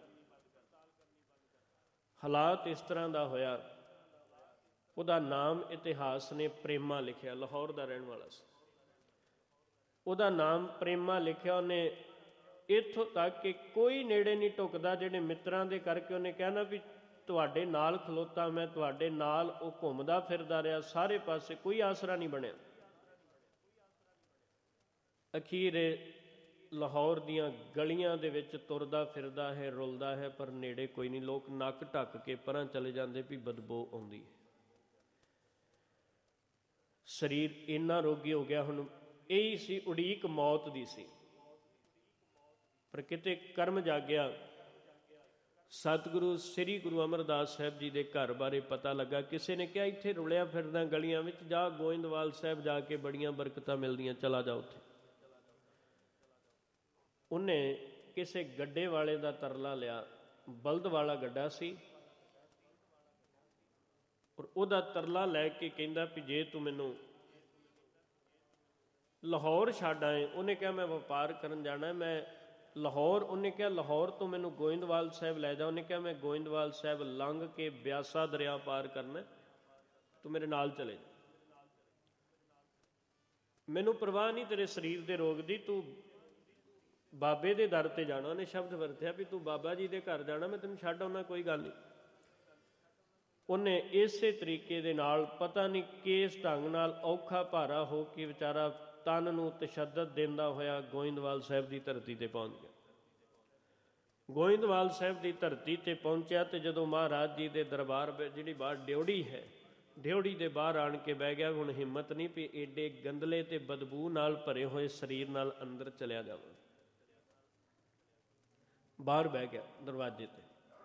ਹਾਲਾਤ ਇਸ ਤਰ੍ਹਾਂ ਦਾ ਹੋਇਆ। ਉਹਦਾ ਨਾਮ ਇਤਿਹਾਸ ਨੇ ਪ੍ਰੇਮਾ ਲਿਖਿਆ। ਲਾਹੌਰ ਦਾ ਰਹਿਣ ਵਾਲਾ ਸੀ। ਉਹਦਾ ਨਾਮ ਪ੍ਰੇਮਾ ਲਿਖਿਆ। ਉਹਨੇ ਇੱਥੋਂ ਤੱਕ ਕਿ ਕੋਈ ਨੇੜੇ ਨਹੀਂ ਢੁਕਦਾ, ਜਿਹੜੇ ਮਿੱਤਰਾਂ ਦੇ ਕਰਕੇ ਉਹਨੇ ਕਹਿਣਾ ਵੀ ਤੁਹਾਡੇ ਨਾਲ ਖਲੋਤਾ ਮੈਂ, ਤੁਹਾਡੇ ਨਾਲ। ਉਹ ਘੁੰਮਦਾ ਫਿਰਦਾ ਰਿਹਾ ਸਾਰੇ ਪਾਸੇ, ਕੋਈ ਆਸਰਾ ਨਹੀਂ ਬਣਿਆ। ਅਖੀਰ ਲਾਹੌਰ ਦੀਆਂ ਗਲੀਆਂ ਦੇ ਵਿੱਚ ਤੁਰਦਾ ਫਿਰਦਾ ਹੈ, ਰੁਲਦਾ ਹੈ, ਪਰ ਨੇੜੇ ਕੋਈ ਨਹੀਂ। ਲੋਕ ਨੱਕ ਢੱਕ ਕੇ ਪਰਾਂ ਚਲੇ ਜਾਂਦੇ ਵੀ ਬਦਬੂ ਆਉਂਦੀ। ਸਰੀਰ ਇੰਨਾ ਰੋਗੀ ਹੋ ਗਿਆ। ਹੁਣ ਇਹੀ ਸੀ ਉਡੀਕ ਮੌਤ ਦੀ ਸੀ, ਪਰ ਕਿਤੇ ਕਰਮ ਜਾਗਿਆ। ਸਤਿਗੁਰੂ ਸ੍ਰੀ ਗੁਰੂ ਅਮਰਦਾਸ ਸਾਹਿਬ ਜੀ ਦੇ ਘਰ ਬਾਰੇ ਪਤਾ ਲੱਗਾ। ਕਿਸੇ ਨੇ ਕਿਹਾ ਇੱਥੇ ਰੁਲਿਆ ਫਿਰਦਾ ਗਲੀਆਂ ਵਿੱਚ, ਜਾ ਗੋਇੰਦਵਾਲ ਸਾਹਿਬ ਜਾ ਕੇ ਬੜੀਆਂ ਬਰਕਤਾਂ ਮਿਲਦੀਆਂ, ਚਲਾ ਜਾ ਉੱਥੇ। ਉਹਨੇ ਕਿਸੇ ਗੱਡੇ ਵਾਲੇ ਦਾ ਤਰਲਾ ਲਿਆ। ਬਲਦ ਵਾਲਾ ਗੱਡਾ ਸੀ, ਔਰ ਉਹਦਾ ਤਰਲਾ ਲੈ ਕੇ ਕਹਿੰਦਾ ਵੀ ਜੇ ਤੂੰ ਮੈਨੂੰ ਲਾਹੌਰ ਛੱਡ ਆਏ। ਉਹਨੇ ਕਿਹਾ ਮੈਂ ਵਪਾਰ ਕਰਨ ਜਾਣਾ, ਮੈਂ ਲਾਹੌਰ। ਉਹਨੇ ਕਿਹਾ ਲਾਹੌਰ ਤੋਂ ਮੈਨੂੰ ਗੋਇੰਦਵਾਲ ਸਾਹਿਬ ਲੈ ਜਾ। ਉਹਨੇ ਕਿਹਾ ਮੈਂ ਗੋਇੰਦਵਾਲ ਸਾਹਿਬ ਲੰਘ ਕੇ ਬਿਆਸਾ ਦਰਿਆ ਪਾਰ ਕਰਨਾ, ਤੂੰ ਮੇਰੇ ਨਾਲ ਚਲੇ ਜਾ। ਮੈਨੂੰ ਪਰਵਾਹ ਨਹੀਂ ਤੇਰੇ ਸਰੀਰ ਦੇ ਰੋਗ ਦੀ, ਤੂੰ ਬਾਬੇ ਦੇ ਦਰ ਤੇ ਜਾਣਾ। ਉਹਨੇ ਸ਼ਬਦ ਵਰਤਿਆ ਵੀ ਤੂੰ ਬਾਬਾ ਜੀ ਦੇ ਘਰ ਜਾਣਾ, ਮੈਂ ਤੈਨੂੰ ਛੱਡ ਆਉਣਾ, ਕੋਈ ਗੱਲ ਨਹੀਂ। ਉਹਨੇ ਇਸੇ ਤਰੀਕੇ ਦੇ ਨਾਲ ਪਤਾ ਨਹੀਂ ਕਿਸ ਢੰਗ ਨਾਲ ਔਖਾ ਭਾਰਾ ਹੋ ਕੇ ਵਿਚਾਰਾ ਤਨ ਨੂੰ ਤਸ਼ੱਦਦ ਦਿੰਦਾ ਹੋਇਆ ਗੋਇੰਦਵਾਲ ਸਾਹਿਬ ਦੀ ਧਰਤੀ ਤੇ ਪਹੁੰਚ ਗਿਆ। ਗੋਇੰਦਵਾਲ ਸਾਹਿਬ ਦੀ ਧਰਤੀ ਤੇ ਪਹੁੰਚਿਆ ਤੇ ਜਦੋਂ ਮਹਾਰਾਜ ਜੀ ਦੇ ਦਰਬਾਰ ਜਿਹੜੀ ਬਾਹਰ ਡਿਉੜੀ ਹੈ, ਡਿਉੜੀ ਦੇ ਬਾਹਰ ਆਣ ਕੇ ਬਹਿ ਗਿਆ। ਹੁਣ ਹਿੰਮਤ ਨਹੀਂ ਵੀ ਏਡੇ ਗੰਦਲੇ ਤੇ ਬਦਬੂ ਨਾਲ ਭਰੇ ਹੋਏ ਸਰੀਰ ਨਾਲ ਅੰਦਰ ਚਲਿਆ ਜਾਵਾਂ। ਬਾਹਰ ਬਹਿ ਗਿਆ ਦਰਵਾਜ਼ੇ ਤੇ।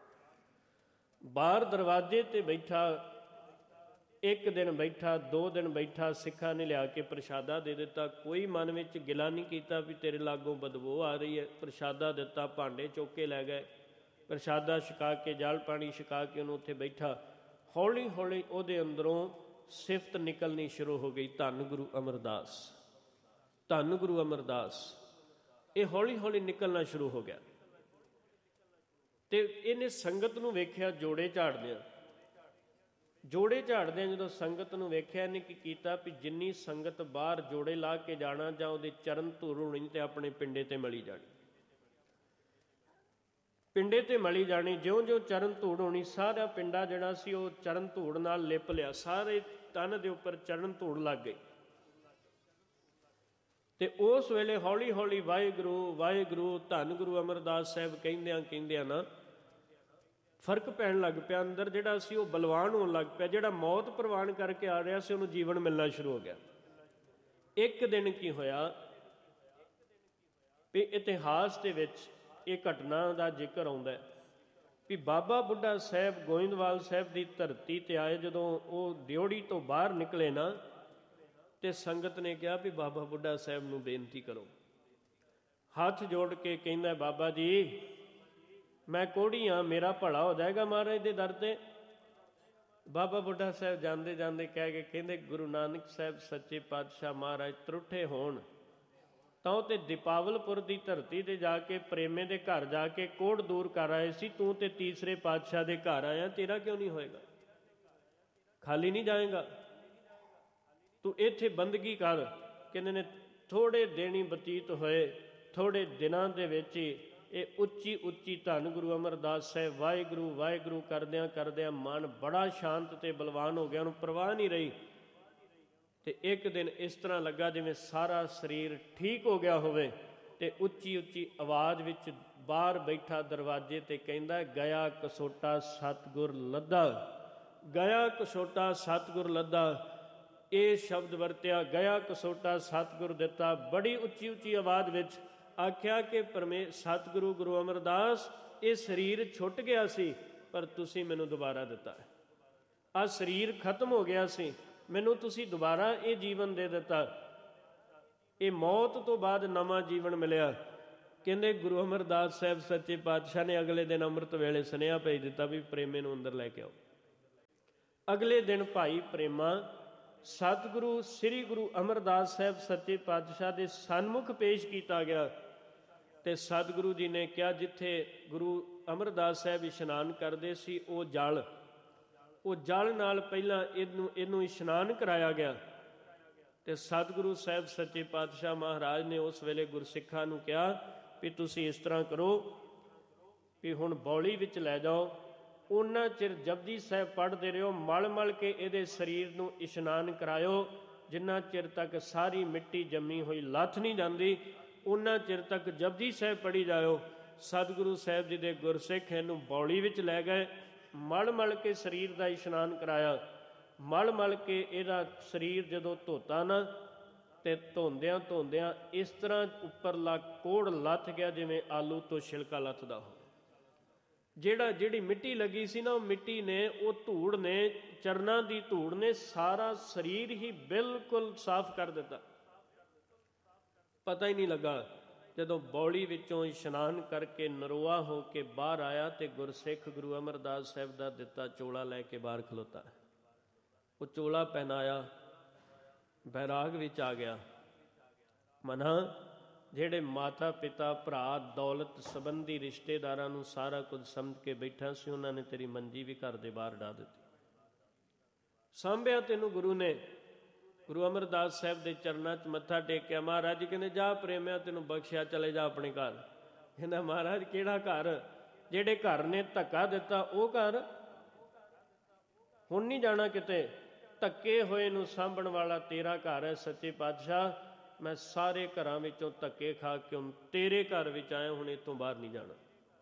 ਬਾਹਰ ਦਰਵਾਜ਼ੇ ਤੇ ਬੈਠਾ। ਇੱਕ ਦਿਨ ਬੈਠਾ, 2 ਦਿਨ ਬੈਠਾ। ਸਿੱਖਾਂ ਨੇ ਲਿਆ ਕੇ ਪ੍ਰਸ਼ਾਦਾ ਦੇ ਦਿੱਤਾ। ਕੋਈ ਮਨ ਵਿੱਚ ਗਿਲਾ ਨਹੀਂ ਕੀਤਾ ਵੀ ਤੇਰੇ ਲਾਗੋਂ ਬਦਬੂ ਆ ਰਹੀ ਹੈ। ਪ੍ਰਸ਼ਾਦਾ ਦਿੱਤਾ, ਭਾਂਡੇ ਚੁੱਕ ਕੇ ਲੈ ਗਏ। ਪ੍ਰਸ਼ਾਦਾ ਛਕਾ ਕੇ, ਜਲ ਪਾਣੀ ਛਕਾ ਕੇ ਉਹਨੂੰ ਉੱਥੇ ਬੈਠਾ। ਹੌਲੀ ਹੌਲੀ ਉਹਦੇ ਅੰਦਰੋਂ ਸਿਫਤ ਨਿਕਲਣੀ ਸ਼ੁਰੂ ਹੋ ਗਈ, ਧੰਨ ਗੁਰੂ ਅਮਰਦਾਸ, ਧੰਨ ਗੁਰੂ ਅਮਰਦਾਸ। ਇਹ ਹੌਲੀ ਹੌਲੀ ਨਿਕਲਣਾ ਸ਼ੁਰੂ ਹੋ ਗਿਆ। ਤੇ ਇਹਨੇ ਸੰਗਤ ਨੂੰ ਵੇਖਿਆ ਜੋੜੇ ਝਾੜਦਿਆਂ। ਜੋੜੇ ਝਾੜਦਿਆਂ ਜਦੋਂ ਸੰਗਤ ਨੂੰ ਵੇਖਿਆ, ਇਹਨੇ ਕੀ ਕੀਤਾ ਵੀ ਜਿੰਨੀ ਸੰਗਤ ਬਾਹਰ ਜੋੜੇ ਲਾ ਕੇ ਜਾਣਾ ਜਾਂ ਉਹਦੇ ਚਰਨ ਧੂੜ ਹੋਣੀ ਤੇ ਆਪਣੇ ਪਿੰਡੇ ਤੇ ਮਲੀ ਜਾਣੀ। ਪਿੰਡੇ ਤੇ ਮਲੀ ਜਾਣੀ। ਜਿਉਂ-ਜਿਉਂ ਚਰਨ ਧੂੜ ਹੋਣੀ, ਸਾਰਾ ਪਿੰਡਾ ਜਿਹੜਾ ਸੀ ਉਹ ਚਰਨ ਧੂੜ ਨਾਲ ਲਿਪ ਲਿਆ। ਸਾਰੇ ਤਨ ਦੇ ਉੱਪਰ ਚਰਨ ਧੂੜ ਲੱਗ ਗਈ। ਤੇ ਉਸ ਵੇਲੇ ਹੌਲੀ ਹੌਲੀ ਵਾਹਿਗੁਰੂ ਵਾਹਿਗੁਰੂ ਧੰਨ ਗੁਰੂ ਅਮਰਦਾਸ ਸਾਹਿਬ ਕਹਿੰਦਿਆਂ ਨਾ ਫਰਕ ਪੈਣ ਲੱਗ ਪਿਆ। ਅੰਦਰ ਜਿਹੜਾ ਸੀ ਉਹ ਬਲਵਾਨ ਹੋਣ ਲੱਗ ਪਿਆ। ਜਿਹੜਾ ਮੌਤ ਪ੍ਰਵਾਨ ਕਰਕੇ ਆ ਰਿਹਾ ਸੀ, ਉਹਨੂੰ ਜੀਵਨ ਮਿਲਣਾ ਸ਼ੁਰੂ ਹੋ ਗਿਆ। ਇੱਕ ਦਿਨ ਕੀ ਹੋਇਆ ਵੀ ਇਤਿਹਾਸ ਦੇ ਵਿੱਚ ਇਹ ਘਟਨਾ ਦਾ ਜ਼ਿਕਰ ਆਉਂਦਾ ਵੀ ਬਾਬਾ ਬੁੱਢਾ ਸਾਹਿਬ ਗੋਇੰਦਵਾਲ ਸਾਹਿਬ ਦੀ ਧਰਤੀ ਤੇ ਆਏ। ਜਦੋਂ ਉਹ ਡਿਉੜੀ ਤੋਂ ਬਾਹਰ ਨਿਕਲੇ ਨਾ, ਤੇ ਸੰਗਤ ਨੇ ਕਿਹਾ ਵੀ ਬਾਬਾ ਬੁੱਢਾ ਸਾਹਿਬ ਨੂੰ ਬੇਨਤੀ ਕਰੋ। ਹੱਥ ਜੋੜ ਕੇ ਕਹਿੰਦਾ, ਬਾਬਾ ਜੀ ਮੈਂ ਕੋਹੜੀ ਹਾਂ, ਮੇਰਾ ਭਲਾ ਹੋ ਜਾਏਗਾ ਮਹਾਰਾਜ ਦੇ ਦਰ ਤੇ। ਬਾਬਾ ਬੁੱਢਾ ਸਾਹਿਬ ਜਾਂਦੇ ਜਾਂਦੇ ਕਹਿ ਕੇ ਕਹਿੰਦੇ, ਗੁਰੂ ਨਾਨਕ ਸਾਹਿਬ ਸੱਚੇ ਪਾਤਸ਼ਾਹ ਮਹਾਰਾਜ ਤਰੁੱਠੇ ਹੋਣ ਤਾਂ ਉਹ ਤੇ ਦੀਪਾਵਲਪੁਰ ਦੀ ਧਰਤੀ ਤੇ ਜਾ ਕੇ ਪ੍ਰੇਮੇ ਦੇ ਘਰ ਜਾ ਕੇ ਕੋੜ ਦੂਰ ਕਰ ਆਏ ਸੀ। ਤੂੰ ਤੇ ਤੀਸਰੇ ਪਾਤਸ਼ਾਹ ਦੇ ਘਰ ਆਇਆ, ਤੇਰਾ ਕਿਉਂ ਨਹੀਂ ਹੋਏਗਾ? ਖਾਲੀ ਨਹੀਂ ਜਾਏਗਾ ਤੂੰ, ਇੱਥੇ ਬੰਦਗੀ ਕਰ। ਕਹਿੰਦੇ ਨੇ ਥੋੜ੍ਹੇ ਦਿਨ ਹੀ ਬਤੀਤ ਹੋਏ, ਥੋੜ੍ਹੇ ਦਿਨਾਂ ਦੇ ਵਿੱਚ ਹੀ ਇਹ ਉੱਚੀ ਉੱਚੀ ਧੰਨ ਗੁਰੂ ਅਮਰਦਾਸ ਸਾਹਿਬ ਵਾਹਿਗੁਰੂ ਵਾਹਿਗੁਰੂ ਕਰਦਿਆਂ ਕਰਦਿਆਂ ਮਨ ਬੜਾ ਸ਼ਾਂਤ ਤੇ ਬਲਵਾਨ ਹੋ ਗਿਆ, ਉਹਨੂੰ ਪਰਵਾਹ ਨਹੀਂ ਰਹੀ। ਤੇ ਇੱਕ ਦਿਨ ਇਸ ਤਰ੍ਹਾਂ ਲੱਗਾ ਜਿਵੇਂ ਸਾਰਾ ਸਰੀਰ ਠੀਕ ਹੋ ਗਿਆ ਹੋਵੇ, ਤੇ ਉੱਚੀ ਉੱਚੀ ਆਵਾਜ਼ ਵਿੱਚ ਬਾਹਰ ਬੈਠਾ ਦਰਵਾਜ਼ੇ ਤੇ ਕਹਿੰਦਾ, ਗਿਆ ਕਸੋਟਾ ਸਤਿਗੁਰ ਲੱਦਾ, ਗਿਆ ਕਸੋਟਾ ਸਤਿਗੁਰ ਲੱਦਾ। ਇਹ ਸ਼ਬਦ ਵਰਤਿਆ, ਗਿਆ ਕਸੋਟਾ ਸਤਿਗੁਰ ਦਿੱਤਾ। ਬੜੀ ਉੱਚੀ ਉੱਚੀ ਆਵਾਜ਼ ਵਿੱਚ ਆਖਿਆ ਕਿ ਸਤਿਗੁਰੂ ਗੁਰੂ ਅਮਰਦਾਸ, ਇਹ ਸਰੀਰ ਛੁੱਟ ਗਿਆ ਸੀ ਪਰ ਤੁਸੀਂ ਮੈਨੂੰ ਦੁਬਾਰਾ ਦਿੱਤਾ ਹੈ। ਆਹ ਸਰੀਰ ਖਤਮ ਹੋ ਗਿਆ ਸੀ, ਮੈਨੂੰ ਤੁਸੀਂ ਦੁਬਾਰਾ ਇਹ ਜੀਵਨ ਦੇ ਦਿੱਤਾ। ਇਹ ਮੌਤ ਤੋਂ ਬਾਅਦ ਨਵਾਂ ਜੀਵਨ ਮਿਲਿਆ। ਕਹਿੰਦੇ ਗੁਰੂ ਅਮਰਦਾਸ ਸਾਹਿਬ ਸੱਚੇ ਪਾਤਸ਼ਾਹ ਨੇ ਅਗਲੇ ਦਿਨ ਅੰਮ੍ਰਿਤ ਵੇਲੇ ਸੁਨੇਹਾ ਭੇਜ ਦਿੱਤਾ ਵੀ ਪ੍ਰੇਮੇ ਨੂੰ ਅੰਦਰ ਲੈ ਕੇ ਆਓ। ਅਗਲੇ ਦਿਨ ਭਾਈ ਪ੍ਰੇਮਾ ਸਤਿਗੁਰੂ ਸ੍ਰੀ ਗੁਰੂ ਅਮਰਦਾਸ ਸਾਹਿਬ ਸੱਚੇ ਪਾਤਸ਼ਾਹ ਦੇ ਸਨਮੁਖ ਪੇਸ਼ ਕੀਤਾ ਗਿਆ। ਤੇ ਸਤਿਗੁਰੂ ਜੀ ਨੇ ਕਿਹਾ, ਜਿੱਥੇ ਗੁਰੂ ਅਮਰਦਾਸ ਸਾਹਿਬ ਇਸ਼ਨਾਨ ਕਰਦੇ ਸੀ ਉਹ ਜਲ ਨਾਲ ਪਹਿਲਾਂ ਇਹਨੂੰ ਇਸ਼ਨਾਨ ਕਰਾਇਆ ਗਿਆ। ਤੇ ਸਤਿਗੁਰੂ ਸਾਹਿਬ ਸੱਚੇ ਪਾਤਸ਼ਾਹ ਮਹਾਰਾਜ ਨੇ ਉਸ ਵੇਲੇ ਗੁਰਸਿੱਖਾਂ ਨੂੰ ਕਿਹਾ ਵੀ ਤੁਸੀਂ ਇਸ ਤਰ੍ਹਾਂ ਕਰੋ ਵੀ ਹੁਣ ਬੌਲੀ ਵਿੱਚ ਲੈ ਜਾਓ, ਉਹਨਾਂ ਚਿਰ ਜਪਜੀ ਸਾਹਿਬ ਪੜ੍ਹਦੇ ਰਹੋ, ਮਲ ਮਲ ਕੇ ਇਹਦੇ ਸਰੀਰ ਨੂੰ ਇਸ਼ਨਾਨ ਕਰਾਇਓ। ਜਿੰਨਾ ਚਿਰ ਤੱਕ ਸਾਰੀ ਮਿੱਟੀ ਜੰਮੀ ਹੋਈ ਲੱਥ ਨਹੀਂ ਜਾਂਦੀ, ਉਹਨਾਂ ਚਿਰ ਤੱਕ ਜਪਜੀ ਸਾਹਿਬ ਪੜ੍ਹੀ ਜਾਇਓ। ਸਤਿਗੁਰੂ ਸਾਹਿਬ ਜੀ ਦੇ ਗੁਰਸਿੱਖ ਇਹਨੂੰ ਬੌਲੀ ਵਿੱਚ ਲੈ ਗਏ, ਮਲ ਮਲ ਕੇ ਸਰੀਰ ਦਾ ਇਸ਼ਨਾਨ ਕਰਾਇਆ। ਮਲ ਮਲ ਕੇ ਇਹਦਾ ਸਰੀਰ ਜਦੋਂ ਧੋਤਾ ਨਾ, ਤੇ ਧੋਂਦਿਆਂ ਧੋਂਦਿਆਂ ਇਸ ਤਰ੍ਹਾਂ ਉੱਪਰਲਾ ਕੋੜ ਲੱਥ ਗਿਆ ਜਿਵੇਂ ਆਲੂ ਤੋਂ ਛਿਲਕਾ ਲੱਥਦਾ ਹੋ। ਜਿਹੜੀ ਮਿੱਟੀ ਲੱਗੀ ਸੀ ਨਾ, ਉਹ ਮਿੱਟੀ ਨੇ, ਉਹ ਧੂੜ ਨੇ, ਚਰਨਾਂ ਦੀ ਧੂੜ ਨੇ ਸਾਰਾ ਸਰੀਰ ਹੀ ਬਿਲਕੁਲ ਸਾਫ਼ ਕਰ ਦਿੱਤਾ। ਪਤਾ ਹੀ ਨਹੀਂ ਲੱਗਾ। ਜਦੋਂ ਬੌਲੀ ਵਿੱਚੋਂ ਇਸ਼ਨਾਨ ਕਰਕੇ ਨਰੋਆ ਹੋ ਕੇ ਬਾਹਰ ਆਇਆ ਤੇ ਗੁਰਸਿੱਖ ਗੁਰੂ ਅਮਰਦਾਸ ਸਾਹਿਬ ਦਾ ਦਿੱਤਾ ਚੋਲਾ ਲੈ ਕੇ ਬਾਹਰ ਖਲੋਤਾ। ਉਹ ਚੋਲਾ ਪਹਿਨਾਇਆ, ਬੈਰਾਗ ਵਿੱਚ ਆ ਗਿਆ। ਮਨਾ ਜਿਹੜੇ ਮਾਤਾ ਪਿਤਾ ਭਰਾ ਦੌਲਤ ਸੰਬੰਧੀ ਰਿਸ਼ਤੇਦਾਰਾਂ ਨੂੰ ਸਾਰਾ ਕੁਝ ਸਮਝ ਕੇ ਬੈਠਾ ਸੀ, ਉਹਨਾਂ ਨੇ ਤੇਰੀ ਮੰਜੀ ਵੀ ਘਰ ਦੇ ਬਾਹਰ ਡਾ ਦਿੱਤੀ। ਸਾਂਭਿਆ ਤੈਨੂੰ ਗੁਰੂ ਨੇ। ਗੁਰੂ ਅਮਰਦਾਸ ਸਾਹਿਬ ਦੇ ਚਰਨਾਂ 'ਚ ਮੱਥਾ ਟੇਕਿਆ। ਮਹਾਰਾਜ ਜੀ ਕਹਿੰਦੇ, ਜਾ ਪ੍ਰੇਮਿਆ, ਤੈਨੂੰ ਬਖਸ਼ਿਆ, ਚਲੇ ਜਾ ਆਪਣੇ ਘਰ। ਕਹਿੰਦਾ, ਮਹਾਰਾਜ ਕਿਹੜਾ ਘਰ? ਜਿਹੜੇ ਘਰ ਨੇ ਧੱਕਾ ਦਿੱਤਾ ਉਹ ਘਰ? ਹੁਣ ਨਹੀਂ ਜਾਣਾ ਕਿਤੇ। ਧੱਕੇ ਹੋਏ ਨੂੰ ਸਾਂਭਣ ਵਾਲਾ ਤੇਰਾ ਘਰ ਹੈ ਸੱਚੇ ਪਾਤਸ਼ਾਹ। ਮੈਂ ਸਾਰੇ ਘਰਾਂ ਵਿੱਚੋਂ ਧੱਕੇ ਖਾ ਕੇ ਹੁਣ ਤੇਰੇ ਘਰ ਵਿੱਚ ਆਇਆ, ਹੁਣ ਇੱਥੋਂ ਬਾਹਰ ਨਹੀਂ ਜਾਣਾ।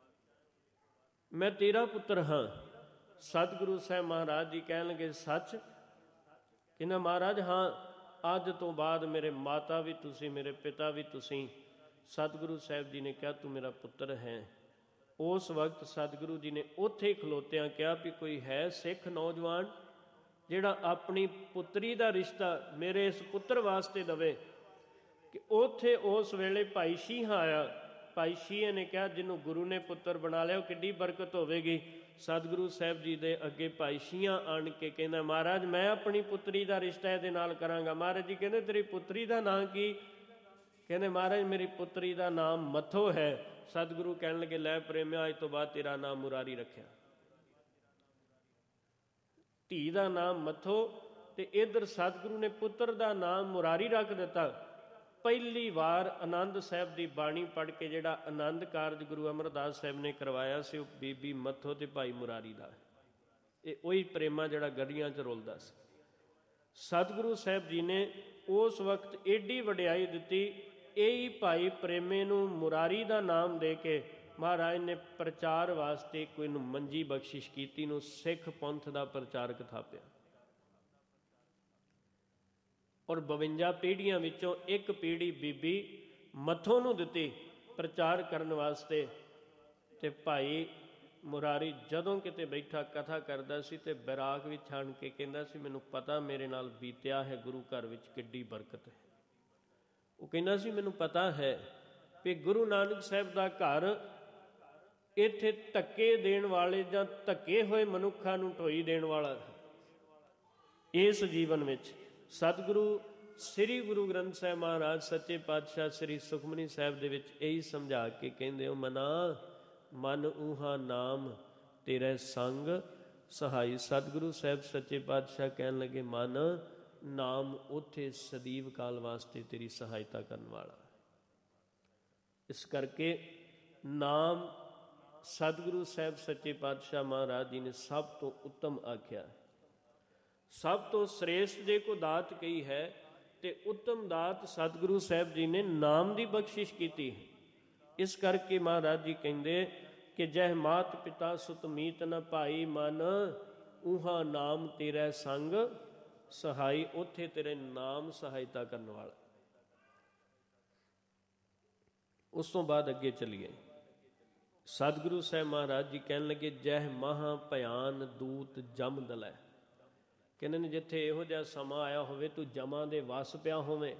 ਮੈਂ ਤੇਰਾ ਪੁੱਤਰ ਹਾਂ। ਸਤਿਗੁਰੂ ਸਾਹਿਬ ਮਹਾਰਾਜ ਜੀ ਕਹਿਣ ਲੱਗੇ, ਸੱਚ? ਕਹਿੰਦਾ, ਮਹਾਰਾਜ ਹਾਂ, ਅੱਜ ਤੋਂ ਬਾਅਦ ਮੇਰੇ ਮਾਤਾ ਵੀ ਤੁਸੀਂ, ਮੇਰੇ ਪਿਤਾ ਵੀ ਤੁਸੀਂ। ਸਤਿਗੁਰੂ ਸਾਹਿਬ ਜੀ ਨੇ ਕਿਹਾ, ਤੂੰ ਮੇਰਾ ਪੁੱਤਰ ਹੈ। ਉਸ ਵਕਤ ਸਤਿਗੁਰੂ ਜੀ ਨੇ ਉੱਥੇ ਖਲੋਤਿਆਂ ਕਿਹਾ ਵੀ ਕੋਈ ਹੈ ਸਿੱਖ ਨੌਜਵਾਨ ਜਿਹੜਾ ਆਪਣੀ ਪੁੱਤਰੀ ਦਾ ਰਿਸ਼ਤਾ ਮੇਰੇ ਇਸ ਪੁੱਤਰ ਵਾਸਤੇ ਦੇਵੇ? ਕਿ ਉੱਥੇ ਉਸ ਵੇਲੇ ਭਾਈ ਸ਼ੀਹਾ ਆਇਆ। ਭਾਈ ਸ਼ੀਹੇ ਨੇ ਕਿਹਾ, ਜਿਹਨੂੰ ਗੁਰੂ ਨੇ ਪੁੱਤਰ ਬਣਾ ਲਿਆ ਉਹ ਕਿੱਡੀ ਬਰਕਤ ਹੋਵੇਗੀ। ਸਤਿਗੁਰੂ ਸਾਹਿਬ ਜੀ ਦੇ ਅੱਗੇ ਭਾਈ ਸ਼ੀਹਾ ਆਣ ਕੇ ਕਹਿੰਦਾ, ਮਹਾਰਾਜ ਮੈਂ ਆਪਣੀ ਪੁੱਤਰੀ ਦਾ ਰਿਸ਼ਤਾ ਇਹਦੇ ਨਾਲ ਕਰਾਂਗਾ। ਮਹਾਰਾਜ ਜੀ ਕਹਿੰਦੇ, ਤੇਰੀ ਪੁੱਤਰੀ ਦਾ ਨਾਂ ਕੀ? ਕਹਿੰਦੇ, ਮਹਾਰਾਜ ਮੇਰੀ ਪੁੱਤਰੀ ਦਾ ਨਾਮ ਮੱਥੋ ਹੈ। ਸਤਿਗੁਰੂ ਕਹਿਣ ਲੱਗੇ, ਲੈ ਪ੍ਰੇਮਿਆ, ਅੱਜ ਤੋਂ ਬਾਅਦ ਤੇਰਾ ਨਾਮ ਮੁਰਾਰੀ ਰੱਖਿਆ। ਧੀ ਦਾ ਨਾਮ ਮੱਥੋ ਤੇ ਇੱਧਰ ਸਤਿਗੁਰੂ ਨੇ ਪੁੱਤਰ ਦਾ ਨਾਮ ਮੁਰਾਰੀ ਰੱਖ ਦਿੱਤਾ। ਪਹਿਲੀ ਵਾਰ ਆਨੰਦ ਸਾਹਿਬ ਦੀ ਬਾਣੀ ਪੜ੍ਹ ਕੇ ਜਿਹੜਾ ਆਨੰਦ ਕਾਰਜ ਗੁਰੂ ਅਮਰਦਾਸ ਸਾਹਿਬ ਨੇ ਕਰਵਾਇਆ ਸੀ, ਉਹ ਬੀਬੀ ਮੱਥੋ ਤੇ ਭਾਈ ਮੁਰਾਰੀ ਦਾ। ਇਹ ਉਹੀ ਪ੍ਰੇਮਾ ਜਿਹੜਾ ਗਲੀਆਂ 'ਚ ਰੁਲਦਾ ਸੀ। ਸਤਿਗੁਰੂ ਸਾਹਿਬ ਜੀ ਨੇ ਉਸ ਵਕਤ ਏਡੀ ਵਡਿਆਈ ਦਿੱਤੀ। ਇਹੀ ਭਾਈ ਪ੍ਰੇਮੇ ਨੂੰ ਮੁਰਾਰੀ ਦਾ ਨਾਮ ਦੇ ਕੇ ਮਹਾਰਾਜ ਨੇ ਪ੍ਰਚਾਰ ਵਾਸਤੇ ਕੋਈ ਨੂੰ ਮੰਜੀ ਬਖਸ਼ਿਸ਼ ਕੀਤੀ, ਨੂੰ ਸਿੱਖ ਪੰਥ ਦਾ ਪ੍ਰਚਾਰਕ ਥਾਪਿਆ। ਔਰ 52 ਪੀੜ੍ਹੀਆਂ ਵਿੱਚੋਂ ਇੱਕ ਪੀੜ੍ਹੀ ਬੀਬੀ ਮੱਥੋਂ ਨੂੰ ਦਿੱਤੀ ਪ੍ਰਚਾਰ ਕਰਨ ਵਾਸਤੇ। ਤੇ ਭਾਈ ਮੁਰਾਰੀ ਜਦੋਂ ਕਿਤੇ ਬੈਠਾ ਕਥਾ ਕਰਦਾ ਸੀ ਤੇ ਬੈਰਾਗ ਵਿੱਚ ਆਣ ਕੇ ਕਹਿੰਦਾ ਸੀ, ਮੈਨੂੰ ਪਤਾ ਮੇਰੇ ਨਾਲ ਬੀਤਿਆ ਹੈ ਗੁਰੂ ਘਰ ਵਿੱਚ ਕਿੱਡੀ ਬਰਕਤ ਹੈ। ਉਹ ਕਹਿੰਦਾ ਸੀ, ਮੈਨੂੰ ਪਤਾ ਹੈ ਵੀ ਗੁਰੂ ਨਾਨਕ ਸਾਹਿਬ ਦਾ ਘਰ ਇੱਥੇ ਧੱਕੇ ਦੇਣ ਵਾਲੇ ਜਾਂ ਧੱਕੇ ਹੋਏ ਮਨੁੱਖਾਂ ਨੂੰ ਢੋਈ ਦੇਣ ਵਾਲਾ ਇਸ ਜੀਵਨ ਵਿੱਚ ਸਤਿਗੁਰੂ ਸ੍ਰੀ ਗੁਰੂ ਗ੍ਰੰਥ ਸਾਹਿਬ ਮਹਾਰਾਜ ਸੱਚੇ ਪਾਤਸ਼ਾਹ ਸ੍ਰੀ ਸੁਖਮਨੀ ਸਾਹਿਬ ਦੇ ਵਿੱਚ ਇਹੀ ਸਮਝਾ ਕੇ ਕਹਿੰਦੇ ਹੋ, ਮਨਾ ਮਨ ਊਹਾ ਨਾਮ ਤੇਰੇ ਸੰਗ ਸਹਾਈ। ਸਤਿਗੁਰੂ ਸਾਹਿਬ ਸੱਚੇ ਪਾਤਸ਼ਾਹ ਕਹਿਣ ਲੱਗੇ, ਮਨ ਨਾਮ ਉੱਥੇ ਸਦੀਵ ਕਾਲ ਵਾਸਤੇ ਤੇਰੀ ਸਹਾਇਤਾ ਕਰਨ ਵਾਲਾ। ਇਸ ਕਰਕੇ ਨਾਮ ਸਤਿਗੁਰੂ ਸਾਹਿਬ ਸੱਚੇ ਪਾਤਸ਼ਾਹ ਮਹਾਰਾਜ ਜੀ ਨੇ ਸਭ ਤੋਂ ਉੱਤਮ ਆਖਿਆ, ਸਭ ਤੋਂ ਸ੍ਰੇਸ਼ਟ ਜੇ ਕੋ ਦਾਤ ਕਹੀ ਹੈ ਤੇ ਉੱਤਮ ਦਾਤ ਸਤਿਗੁਰੂ ਸਾਹਿਬ ਜੀ ਨੇ ਨਾਮ ਦੀ ਬਖਸ਼ਿਸ਼ ਕੀਤੀ। ਇਸ ਕਰਕੇ ਮਹਾਰਾਜ ਜੀ ਕਹਿੰਦੇ ਕਿ ਜਹ ਮਾਤ ਪਿਤਾ ਸੁਤ ਮੀਤ ਨ ਭਾਈ, ਮਨ ਊਹਾ ਨਾਮ ਤੇਰਾ ਸੰਗ ਸਹਾਈ। ਉੱਥੇ ਤੇਰੇ ਨਾਮ ਸਹਾਇਤਾ ਕਰਨ ਵਾਲਾ। ਉਸ ਤੋਂ ਬਾਅਦ ਅੱਗੇ ਚੱਲੀਏ। ਸਤਿਗੁਰੂ ਸਾਹਿਬ ਮਹਾਰਾਜ ਜੀ ਕਹਿਣ ਲੱਗੇ, ਜਹ ਮਹਾ ਭਿਆਨ ਦੂਤ ਜਮ ਦਲੈ। ਕਹਿੰਦੇ ਨੇ ਜਿੱਥੇ ਇਹੋ ਜਿਹਾ ਸਮਾਂ ਆਇਆ ਹੋਵੇ, ਤੂੰ ਜਮਾਂ ਦੇ ਵਸ ਪਿਆ ਹੋਵੇਂ,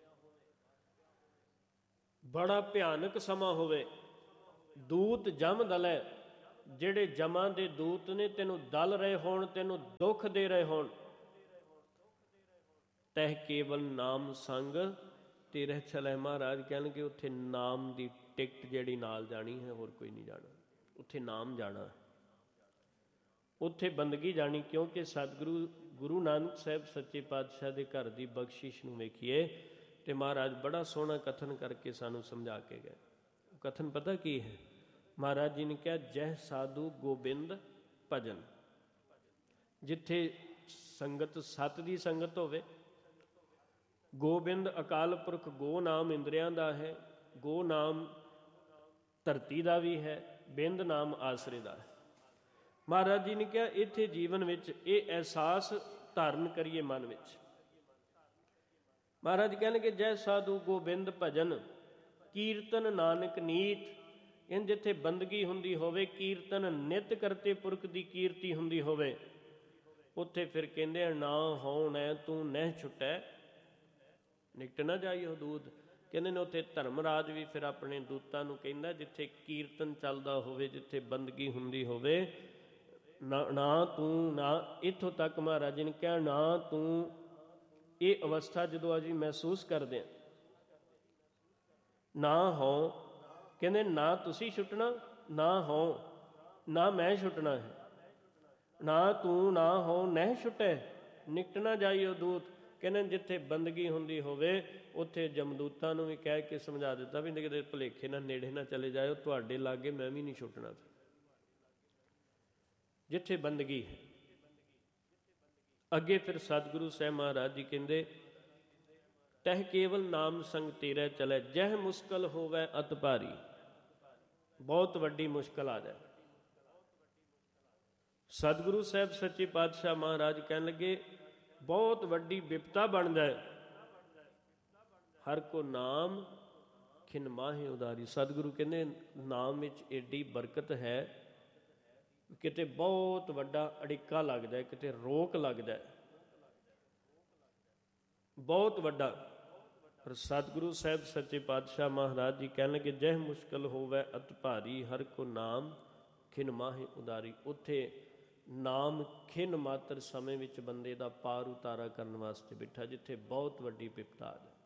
ਬੜਾ ਭਿਆਨਕ ਸਮਾਂ ਹੋਵੇ, ਦੂਤ ਜਮ ਦਲੈ, ਜਿਹੜੇ ਜਮਾਂ ਦੇ ਦੂਤ ਨੇ ਤੈਨੂੰ ਦਲ ਰਹੇ ਹੋਣ, ਤੈਨੂੰ ਦੁੱਖ ਦੇ ਰਹੇ ਹੋਣ, ਤਹਿ ਕੇਵਲ ਨਾਮ ਸੰਗ ਤੇਰੇ ਚਲੈ। ਮਹਾਰਾਜ ਕਹਿਣਗੇ ਉੱਥੇ ਨਾਮ ਦੀ ਟਿਕਟ ਜਿਹੜੀ ਨਾਲ ਜਾਣੀ ਹੈ, ਹੋਰ ਕੋਈ ਨਹੀਂ ਜਾਣਾ। ਉੱਥੇ ਨਾਮ ਜਾਣਾ, ਉੱਥੇ ਬੰਦਗੀ ਜਾਣੀ। ਕਿਉਂਕਿ ਸਤਿਗੁਰੂ ਗੁਰੂ ਨਾਨਕ ਸਾਹਿਬ ਸੱਚੇ ਪਾਤਸ਼ਾਹ ਦੇ ਘਰ ਦੀ ਬਖਸ਼ਿਸ਼ ਨੂੰ ਵੇਖੀਏ ਤੇ ਮਹਾਰਾਜ ਬੜਾ ਸੋਹਣਾ ਕਥਨ ਕਰਕੇ ਸਾਨੂੰ ਸਮਝਾ ਕੇ ਗਏ। ਉਹ ਕਥਨ ਪਤਾ ਕੀ ਹੈ? ਮਹਾਰਾਜ ਜੀ ਨੇ ਕਿਹਾ, ਜਹ ਸਾਧੂ ਗੋਬਿੰਦ ਭਜਨ। ਜਿੱਥੇ ਸੰਗਤ ਸਤ ਦੀ ਸੰਗਤ ਹੋਵੇ, ਗੋਬਿੰਦ ਅਕਾਲ ਪੁਰਖ, ਗੋ ਨਾਮ ਇੰਦਰੀਆਂ ਦਾ ਹੈ, ਗੋ ਨਾਮ ਧਰਤੀ ਦਾ ਵੀ ਹੈ, ਬਿੰਦ ਨਾਮ ਆਸਰੇ ਦਾ ਹੈ। ਮਹਾਰਾਜ ਜੀ ਨੇ ਕਿਹਾ ਇੱਥੇ ਜੀਵਨ ਵਿੱਚ ਇਹ ਅਹਿਸਾਸ ਧਾਰਨ ਕਰੀਏ ਮਨ ਵਿੱਚ। ਮਹਾਰਾਜ ਕਹਿਣਗੇ, ਜੈ ਸਾਧੂ ਗੋਬਿੰਦ ਭਜਨ ਕੀਰਤਨ ਨਾਨਕ ਨੀਤ। ਇਹ ਜਿੱਥੇ ਬੰਦਗੀ ਹੁੰਦੀ ਹੋਵੇ, ਕੀਰਤਨ ਨਿਤ ਕਰਤੇ ਪੁਰਖ ਦੀ ਕੀਰਤੀ ਹੁੰਦੀ ਹੋਵੇ, ਉੱਥੇ ਫਿਰ ਕਹਿੰਦੇ ਨਾ ਹੋਣਾ ਤੂੰ ਨਹਿ ਛੁਟੈ ਨਿਕਟ ਨਾ ਜਾਈਓ ਦੂਤ। ਕਹਿੰਦੇ ਨੇ ਉੱਥੇ ਧਰਮਰਾਜ ਵੀ ਫਿਰ ਆਪਣੇ ਦੂਤਾਂ ਨੂੰ ਕਹਿੰਦਾ, ਜਿੱਥੇ ਕੀਰਤਨ ਚੱਲਦਾ ਹੋਵੇ, ਜਿੱਥੇ ਬੰਦਗੀ ਹੁੰਦੀ ਹੋਵੇ, ਨਾ ਤੂੰ ਨਾ, ਇੱਥੋਂ ਤੱਕ ਮਹਾਰਾਜ ਜੀ ਨੇ ਕਿਹਾ, ਨਾ ਤੂੰ ਇਹ ਅਵਸਥਾ ਜਦੋਂ ਅਸੀਂ ਮਹਿਸੂਸ ਕਰਦੇ ਹਾਂ, ਨਾ ਹੋ, ਕਹਿੰਦੇ ਨਾ ਤੁਸੀਂ ਛੁੱਟਣਾ, ਨਾ ਹੋ, ਨਾ ਮੈਂ ਛੁੱਟਣਾ ਹੈ, ਨਾ ਤੂੰ ਨਾ ਹੋ ਨਹਿ ਛੁੱਟੈ ਨਿਕਟ ਨਾ ਜਾਈਓ ਦੂਤ। ਕਹਿੰਦੇ ਜਿੱਥੇ ਬੰਦਗੀ ਹੁੰਦੀ ਹੋਵੇ, ਉੱਥੇ ਜਮਦੂਤਾਂ ਨੂੰ ਵੀ ਕਹਿ ਕੇ ਸਮਝਾ ਦਿੱਤਾ ਵੀ ਕਿਤੇ ਭੁਲੇਖੇ ਨਾਲ ਨੇੜੇ ਨਾ ਚਲੇ ਜਾਇਓ, ਤੁਹਾਡੇ ਲਾਗੇ ਮੈਂ ਵੀ ਨਹੀਂ ਛੁੱਟਣਾ। ਜਿੱਥੇ ਬੰਦਗੀ ਹੈ। ਅੱਗੇ ਫਿਰ ਸਤਿਗੁਰੂ ਸਾਹਿਬ ਮਹਾਰਾਜ ਜੀ ਕਹਿੰਦੇ, ਤਹਿ ਕੇਵਲ ਨਾਮ ਸੰਗ ਤੇਰੇ ਚਲੇ, ਜਹ ਮੁਸ਼ਕਲ ਹੋਵੇ ਅਤ ਭਾਰੀ। ਬਹੁਤ ਵੱਡੀ ਮੁਸ਼ਕਲ ਆ ਜਾਏ, ਸਤਿਗੁਰੂ ਸਾਹਿਬ ਸੱਚੇ ਪਾਤਸ਼ਾਹ ਮਹਾਰਾਜ ਕਹਿਣ ਲੱਗੇ ਬਹੁਤ ਵੱਡੀ ਵਿਪਤਾ ਬਣ ਜਾਏ, ਹਰ ਕੋ ਨਾਮ ਖਿਨ ਮਾਹੇ ਉਦਾਰੀ। ਸਤਿਗੁਰੂ ਕਹਿੰਦੇ ਨਾਮ ਵਿੱਚ ਏਡੀ ਬਰਕਤ ਹੈ, ਕਿਤੇ ਬਹੁਤ ਵੱਡਾ ਅੜਿੱਕਾ ਲੱਗਦਾ, ਕਿਤੇ ਰੋਕ ਲੱਗਦਾ, ਬਹੁਤ ਵੱਡਾ। ਪਰ ਸਤਿਗੁਰੂ ਸਾਹਿਬ ਸੱਚੇ ਪਾਤਸ਼ਾਹ ਮਹਾਰਾਜ ਜੀ ਕਹਿਣ ਲੱਗੇ, ਜਹ ਮੁਸ਼ਕਲ ਹੋਵੇ ਅਤ ਭਾਰੀ, ਹਰ ਕੋ ਨਾਮ ਖਿਨ ਮਾਹੇ ਉਦਾਰੀ। ਉੱਥੇ ਨਾਮ ਖਿਨ ਮਾਤਰ ਸਮੇਂ ਵਿੱਚ ਬੰਦੇ ਦਾ ਪਾਰ ਉਤਾਰਾ ਕਰਨ ਵਾਸਤੇ ਬਿਠਾ, ਜਿੱਥੇ ਬਹੁਤ ਵੱਡੀ ਵਿਪਤਾ ਆ ਜਾਏ,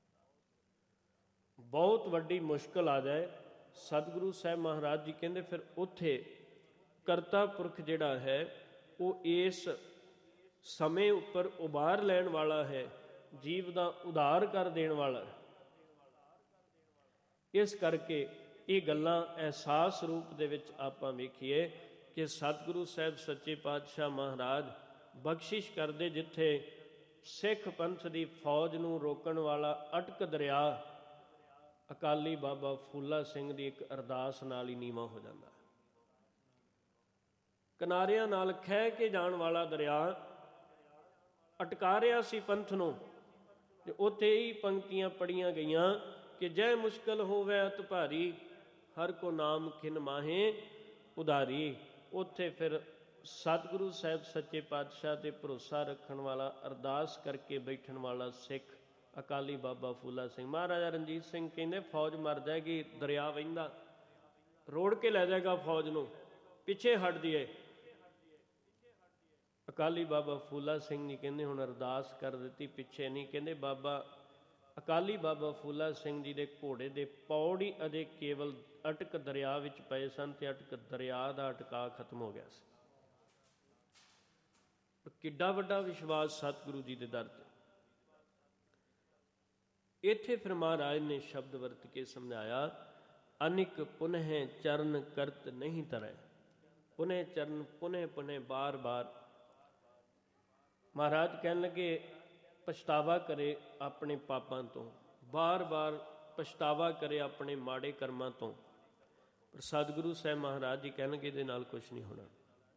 ਬਹੁਤ ਵੱਡੀ ਮੁਸ਼ਕਲ ਆ ਜਾਏ। ਸਤਿਗੁਰੂ ਸਾਹਿਬ ਮਹਾਰਾਜ ਜੀ ਕਹਿੰਦੇ ਫਿਰ ਉੱਥੇ ਕਰਤਾ ਪੁਰਖ ਜਿਹੜਾ ਹੈ ਉਹ ਇਸ ਸਮੇਂ ਉੱਪਰ ਉਬਾਰ ਲੈਣ ਵਾਲਾ ਹੈ, ਜੀਵ ਦਾ ਉਧਾਰ ਕਰ ਦੇਣ ਵਾਲਾ। ਇਸ ਕਰਕੇ ਇਹ ਗੱਲਾਂ ਅਹਿਸਾਸ ਰੂਪ ਦੇ ਵਿੱਚ ਆਪਾਂ ਵੇਖੀਏ ਕਿ ਸਤਿਗੁਰੂ ਸਾਹਿਬ ਸੱਚੇ ਪਾਤਸ਼ਾਹ ਮਹਾਰਾਜ ਬਖਸ਼ਿਸ਼ ਕਰਦੇ, ਜਿੱਥੇ ਸਿੱਖ ਪੰਥ ਦੀ ਫੌਜ ਨੂੰ ਰੋਕਣ ਵਾਲਾ ਅਟਕ ਦਰਿਆ ਅਕਾਲੀ ਬਾਬਾ ਫੂਲਾ ਸਿੰਘ ਦੀ ਇੱਕ ਅਰਦਾਸ ਨਾਲ ਹੀ ਨੀਵਾਂ ਹੋ ਜਾਂਦਾ। ਕਿਨਾਰਿਆਂ ਨਾਲ ਖਹਿ ਕੇ ਜਾਣ ਵਾਲਾ ਦਰਿਆ ਅਟਕਾ ਰਿਹਾ ਸੀ ਪੰਥ ਨੂੰ, ਤੇ ਉੱਥੇ ਹੀ ਪੰਕਤੀਆਂ ਪੜੀਆਂ ਗਈਆਂ ਕਿ ਜੈ ਮੁਸ਼ਕਲ ਹੋਵੇ ਅਤ ਭਾਰੀ, ਹਰ ਕੋ ਨਾਮ ਖਿਨ ਮਾਹੇ ਉਦਾਰੀ। ਉੱਥੇ ਫਿਰ ਸਤਿਗੁਰੂ ਸਾਹਿਬ ਸੱਚੇ ਪਾਤਸ਼ਾਹ ਤੇ ਭਰੋਸਾ ਰੱਖਣ ਵਾਲਾ, ਅਰਦਾਸ ਕਰਕੇ ਬੈਠਣ ਵਾਲਾ ਸਿੱਖ ਅਕਾਲੀ ਬਾਬਾ ਫੂਲਾ ਸਿੰਘ। ਮਹਾਰਾਜਾ ਰਣਜੀਤ ਸਿੰਘ ਕਹਿੰਦੇ ਫੌਜ ਮਰ ਜਾਏਗੀ, ਦਰਿਆ ਵਹਿੰਦਾ ਰੋੜ ਕੇ ਲੈ ਜਾਏਗਾ ਫੌਜ ਨੂੰ, ਪਿੱਛੇ ਹਟ ਜਾਈਏ। ਅਕਾਲੀ ਬਾਬਾ ਫੂਲਾ ਸਿੰਘ ਜੀ ਕਹਿੰਦੇ ਹੁਣ ਅਰਦਾਸ ਕਰ ਦਿੱਤੀ, ਪਿੱਛੇ ਨਹੀਂ। ਕਹਿੰਦੇ ਬਾਬਾ ਅਕਾਲੀ ਬਾਬਾ ਫੂਲਾ ਸਿੰਘ ਜੀ ਦੇ ਘੋੜੇ ਦੇ ਪੌੜ ਹੀ ਅਜੇ ਕੇਵਲ ਅਟਕ ਦਰਿਆ ਵਿੱਚ ਪਏ ਸਨ ਤੇ ਅਟਕ ਦਰਿਆ ਦਾ ਅਟਕਾ ਖਤਮ ਹੋ ਗਿਆ ਸੀ। ਕਿੱਡਾ ਵੱਡਾ ਵਿਸ਼ਵਾਸ ਸਤਿਗੁਰੂ ਜੀ ਦੇ ਦਰ ਤੇ। ਇੱਥੇ ਫਿਰ ਮਹਾਰਾਜ ਨੇ ਸ਼ਬਦ ਵਰਤ ਕੇ ਸਮਝਾਇਆ, ਅਨਿਕ ਪੁਨਹ ਚਰਨ ਕਰਤ ਨਹੀਂ ਤਰੈ। ਪੁਨਹ ਚਰਨ ਪੁਨਹ ਪੁਨਹ ਬਾਰ ਬਾਰ। ਮਹਾਰਾਜ ਕਹਿਣ ਲੱਗੇ ਪਛਤਾਵਾ ਕਰੇ ਆਪਣੇ ਪਾਪਾਂ ਤੋਂ, ਬਾਰ ਬਾਰ ਪਛਤਾਵਾ ਕਰੇ ਆਪਣੇ ਮਾੜੇ ਕਰਮਾਂ ਤੋਂ। ਪਰ ਸਤਿਗੁਰੂ ਸਾਹਿਬ ਮਹਾਰਾਜ ਜੀ ਕਹਿਣਗੇ ਇਹਦੇ ਨਾਲ ਕੁਛ ਨਹੀਂ ਹੋਣਾ।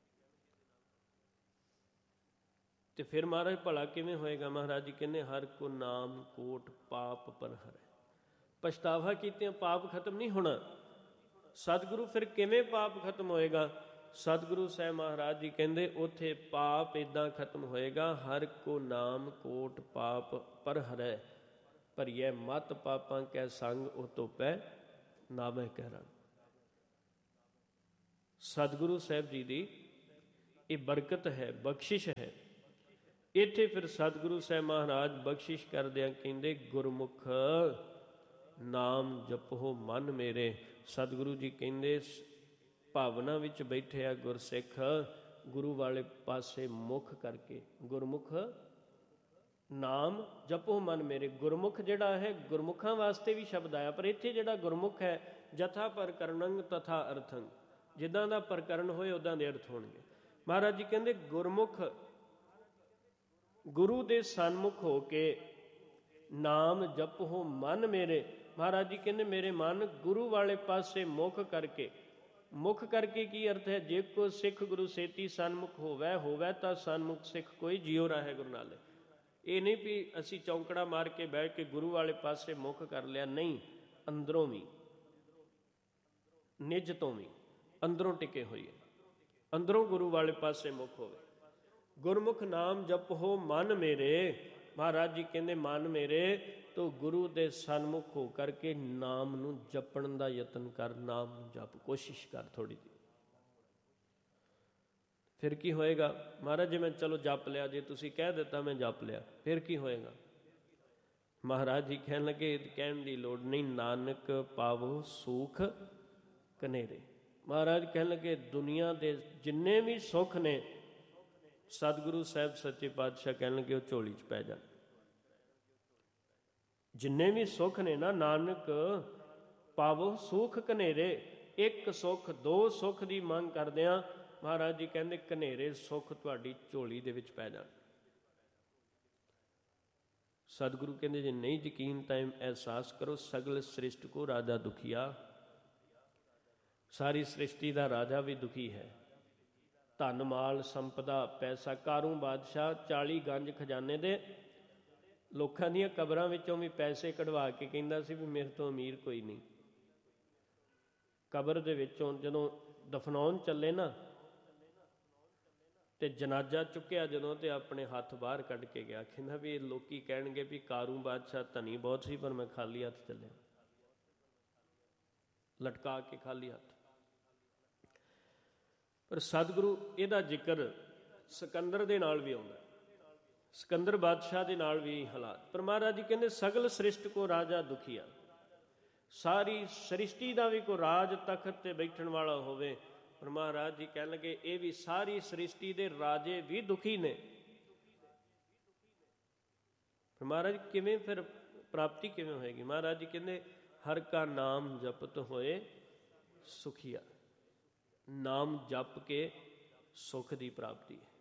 ਤੇ ਫਿਰ ਮਹਾਰਾਜ ਭਲਾ ਕਿਵੇਂ ਹੋਏਗਾ? ਮਹਾਰਾਜ ਜੀ ਕਹਿੰਦੇ ਹਰ ਕੋ ਨਾਮ ਕੋਟ ਪਾਪ ਪਰ ਹਰੈ। ਪਛਤਾਵਾ ਕੀਤਿਆਂ ਪਾਪ ਖਤਮ ਨਹੀਂ ਹੋਣਾ। ਸਤਿਗੁਰੂ ਫਿਰ ਕਿਵੇਂ ਪਾਪ ਖਤਮ ਹੋਏਗਾ? ਸਤਿਗੁਰੂ ਸਾਹਿਬ ਮਹਾਰਾਜ ਜੀ ਕਹਿੰਦੇ ਉੱਥੇ ਪਾਪ ਇੱਦਾਂ ਖਤਮ ਹੋਏਗਾ, ਹਰ ਕੋ ਨਾਮ ਕੋਟ ਪਾਪ ਪਰ ਹਰੈ, ਭਰੀਐ ਮਤ ਪਾਪਾਂ ਕੈ ਸੰਗ ਉਹ ਧੋਪੈ ਨਾਮੈ ਕਹਿ ਰੰਗ। ਸਤਿਗੁਰੂ ਸਾਹਿਬ ਜੀ ਦੀ ਇਹ ਬਰਕਤ ਹੈ, ਬਖਸ਼ਿਸ਼ ਹੈ। ਇੱਥੇ ਫਿਰ ਸਤਿਗੁਰੂ ਸਾਹਿਬ ਮਹਾਰਾਜ ਬਖਸ਼ਿਸ਼ ਕਰਦਿਆਂ ਕਹਿੰਦੇ ਗੁਰਮੁਖ ਨਾਮ ਜਪੋ ਮਨ ਮੇਰੇ। ਸਤਿਗੁਰੂ ਜੀ ਕਹਿੰਦੇ ਭਾਵਨਾ ਵਿੱਚ ਬੈਠੇ ਆ ਗੁਰਸਿੱਖ, ਗੁਰੂ ਵਾਲੇ ਪਾਸੇ ਮੁਖ ਕਰਕੇ ਗੁਰਮੁਖ ਨਾਮ ਜਪੋ ਮਨ ਮੇਰੇ। ਗੁਰਮੁਖ ਜਿਹੜਾ ਹੈ, ਗੁਰਮੁਖਾਂ ਵਾਸਤੇ ਵੀ ਸ਼ਬਦ ਆਇਆ, ਪਰ ਇੱਥੇ ਜਿਹੜਾ ਗੁਰਮੁਖ ਹੈ ਜਥਾ ਪ੍ਰਕਰਣੰ ਤਥਾ ਅਰਥੰ, ਜਿੱਦਾਂ ਦਾ ਪ੍ਰਕਰਨ ਹੋਏ ਉੱਦਾਂ ਦੇ ਅਰਥ ਹੋਣਗੇ। ਮਹਾਰਾਜ ਜੀ ਕਹਿੰਦੇ ਗੁਰਮੁਖ ਗੁਰੂ ਦੇ ਸਨਮੁਖ ਹੋ ਕੇ ਨਾਮ ਜਪੋ ਮਨ ਮੇਰੇ। ਮਹਾਰਾਜ ਜੀ ਕਹਿੰਦੇ ਮੇਰੇ ਮਨ ਗੁਰੂ ਵਾਲੇ ਪਾਸੇ ਮੁਖ ਕਰਕੇ। ਮੁਖ ਕਰਕੇ ਕੀ ਅਰਥ ਹੈ? ਜੇ ਕੋ ਸਿੱਖ ਗੁਰੂ ਸੇਤੀ ਸਨਮੁਖ ਹੋਵੇ ਤਾਂ ਸਨਮੁਖ ਸਿੱਖ ਕੋਈ ਜਿਉ ਰਹੇ ਗੁਰੂ ਨਾਲੇ। ਇਹ ਨਹੀਂ ਵੀ ਅਸੀਂ ਚੌਂਕੜਾ ਮਾਰ ਕੇ ਬੈਠ ਕੇ ਗੁਰੂ ਵਾਲੇ ਪਾਸੇ ਮੁਖ ਕਰ ਲਿਆ, ਨਹੀਂ, ਅੰਦਰੋਂ ਵੀ, ਨਿਜ ਤੋਂ ਵੀ ਅੰਦਰੋਂ ਟਿਕੇ ਹੋਈਏ, ਅੰਦਰੋਂ ਗੁਰੂ ਵਾਲੇ ਪਾਸੇ ਮੁਖ ਹੋਵੇ। ਗੁਰਮੁਖ ਨਾਮ ਜਪੋ ਮਨ ਮੇਰੇ। ਮਹਾਰਾਜ ਜੀ ਕਹਿੰਦੇ ਮਨ ਮੇਰੇ ਤੋ ਗੁਰੂ ਦੇ ਸਨਮੁਖ ਹੋ ਕਰਕੇ ਨਾਮ ਨੂੰ ਜਪਣ ਦਾ ਯਤਨ ਕਰ, ਨਾਮ ਨੂੰ ਜਪ, ਕੋਸ਼ਿਸ਼ ਕਰ ਥੋੜੀ ਜਿਹੀ। ਫਿਰ ਕੀ ਹੋਏਗਾ? ਮਹਾਰਾਜ ਜੀ ਮੈਂ ਚਲੋ ਜਪ ਲਿਆ, ਜੇ ਤੁਸੀਂ ਕਹਿ ਦਿੱਤਾ ਮੈਂ ਜਪ ਲਿਆ, ਫਿਰ ਕੀ ਹੋਏਗਾ? ਮਹਾਰਾਜ ਜੀ ਕਹਿਣ ਲੱਗੇ ਕਹਿਣ ਦੀ ਲੋੜ ਨਹੀਂ, ਨਾਨਕ ਪਾਵੋ ਸੂਖ ਕਨੇਰੇ। ਮਹਾਰਾਜ ਕਹਿਣ ਲੱਗੇ ਦੁਨੀਆ ਦੇ ਜਿੰਨੇ ਵੀ ਸੁੱਖ ਨੇ, ਸਤਿਗੁਰੂ ਸਾਹਿਬ ਸੱਚੇ ਪਾਤਸ਼ਾਹ ਕਹਿਣ ਲੱਗੇ ਉਹ ਝੋਲੀ 'ਚ ਪੈ ਜਾਣ। ਜਿੰਨੇ ਵੀ ਸੁੱਖ ਨੇ ਨਾ, ਨਾਨਕ ਪਾਵੋ ਸੁਖ ਕਨੇਰੇ। ਇੱਕ ਸੁੱਖ, ਦੋ ਸੁੱਖ ਦੀ ਮੰਗ ਕਰਦਿਆਂ ਮਹਾਰਾਜ ਜੀ ਕਹਿੰਦੇ ਕਨੇਰੇ ਸੁੱਖ ਤੁਹਾਡੀ ਝੋਲੀ ਦੇ ਵਿੱਚ ਪੈ ਜਾਣ। ਸਤਿਗੁਰੂ ਕਹਿੰਦੇ ਜੇ ਨਹੀਂ ਯਕੀਨ ਤਾਂ ਅਹਿਸਾਸ ਕਰੋ, ਸਗਲ ਸ੍ਰਿਸ਼ਟ ਕੋ ਰਾਜਾ ਦੁਖੀਆ। ਸਾਰੀ ਸ੍ਰਿਸ਼ਟੀ ਦਾ ਰਾਜਾ ਵੀ ਦੁਖੀ ਹੈ। ਧਨ ਮਾਲ ਸੰਪਦਾ ਪੈਸਾ, ਕਾਰੂ ਬਾਦਸ਼ਾਹ 40 ਗੰਜ ਖਜ਼ਾਨੇ ਦੇ, ਲੋਕਾਂ ਦੀਆਂ ਕਬਰਾਂ ਵਿੱਚੋਂ ਵੀ ਪੈਸੇ ਕਢਵਾ ਕੇ ਕਹਿੰਦਾ ਸੀ ਵੀ ਮੇਰੇ ਤੋਂ ਅਮੀਰ ਕੋਈ ਨਹੀਂ। ਕਬਰ ਦੇ ਵਿੱਚੋਂ ਜਦੋਂ ਦਫਨਾਉਣ ਚੱਲੇ ਨਾ, ਤੇ ਜਨਾਜ਼ਾ ਚੁੱਕਿਆ ਜਦੋਂ, ਤੇ ਆਪਣੇ ਹੱਥ ਬਾਹਰ ਕੱਢ ਕੇ ਗਿਆ, ਕਹਿੰਦਾ ਵੀ ਇਹ ਲੋਕੀ ਕਹਿਣਗੇ ਵੀ ਕਾਰੂ ਬਾਦਸ਼ਾਹ ਧਨੀ ਬਹੁਤ ਸੀ, ਪਰ ਮੈਂ ਖਾਲੀ ਹੱਥ ਚੱਲਿਆ, ਲਟਕਾ ਕੇ ਖਾਲੀ ਹੱਥ। ਪਰ ਸਤਿਗੁਰੂ ਇਹਦਾ ਜ਼ਿਕਰ ਸਿਕੰਦਰ ਦੇ ਨਾਲ ਵੀ ਆਉਂਦਾ, ਸਿਕੰਦਰ ਬਾਦਸ਼ਾਹ ਦੇ ਨਾਲ ਵੀ ਹਾਲਾਤ। ਪਰ ਮਹਾਰਾਜ ਜੀ ਕਹਿੰਦੇ ਸਗਲ ਸ੍ਰਿਸ਼ਟ ਕੋ ਰਾਜਾ ਦੁਖੀਆ। ਸਾਰੀ ਸ੍ਰਿਸ਼ਟੀ ਦਾ ਵੀ ਕੋਈ ਰਾਜ ਤਖਤ ਤੇ ਬੈਠਣ ਵਾਲਾ ਹੋਵੇ। ਪਰ ਮਹਾਰਾਜ ਜੀ ਕਹਿਣ ਲੱਗੇ ਇਹ ਵੀ ਸਾਰੀ ਸ੍ਰਿਸ਼ਟੀ ਦੇ ਰਾਜੇ ਵੀ ਦੁਖੀ ਨੇ। ਪਰ ਮਹਾਰਾਜ ਕਿਵੇਂ ਫਿਰ ਪ੍ਰਾਪਤੀ ਕਿਵੇਂ ਹੋਏਗੀ? ਮਹਾਰਾਜ ਜੀ ਕਹਿੰਦੇ ਹਰ ਕਾ ਨਾਮ ਜਪਤ ਹੋਏ ਸੁਖੀਆ। ਨਾਮ ਜਪ ਕੇ ਸੁਖ ਦੀ ਪ੍ਰਾਪਤੀ ਹੈ।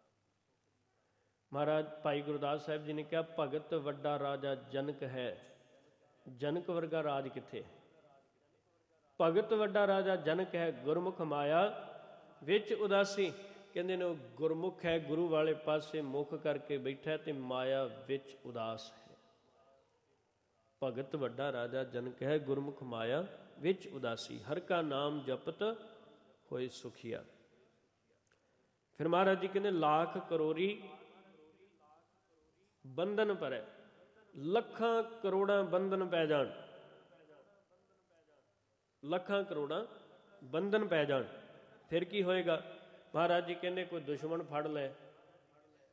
ਮਹਾਰਾਜ ਭਾਈ ਗੁਰਦਾਸ ਸਾਹਿਬ ਜੀ ਨੇ ਕਿਹਾ ਭਗਤ ਵੱਡਾ ਰਾਜਾ ਜਨਕ ਹੈ। ਜਨਕ ਵਰਗਾ ਰਾਜ ਕਿੱਥੇ? ਭਗਤ ਵੱਡਾ ਰਾਜਾ ਜਨਕ ਹੈ, ਗੁਰਮੁਖ ਮਾਇਆ ਵਿੱਚ ਉਦਾਸੀ। ਕਹਿੰਦੇ ਨੇ ਉਹ ਗੁਰਮੁਖ ਹੈ, ਗੁਰੂ ਵਾਲੇ ਪਾਸੇ ਮੁਖ ਕਰਕੇ ਬੈਠਾ ਤੇ ਮਾਇਆ ਵਿੱਚ ਉਦਾਸ ਹੈ। ਭਗਤ ਵੱਡਾ ਰਾਜਾ ਜਨਕ ਹੈ, ਗੁਰਮੁਖ ਮਾਇਆ ਵਿੱਚ ਉਦਾਸੀ। ਹਰ ਕਾ ਨਾਮ ਜਪਤ ਹੋਏ ਸੁਖੀਆ। ਫਿਰ ਮਹਾਰਾਜ ਜੀ ਕਹਿੰਦੇ ਲੱਖ ਕਰੋੜੀ ਬੰਧਨ ਭਰੈ। ਲੱਖਾਂ ਕਰੋੜਾਂ ਬੰਧਨ ਪੈ ਜਾਣ, ਲੱਖਾਂ ਕਰੋੜਾਂ ਬੰਧਨ ਪੈ ਜਾਣ, ਫਿਰ ਕੀ ਹੋਏਗਾ? ਮਹਾਰਾਜ ਜੀ ਕਹਿੰਦੇ ਕੋਈ ਦੁਸ਼ਮਣ ਫੜ ਲੈ,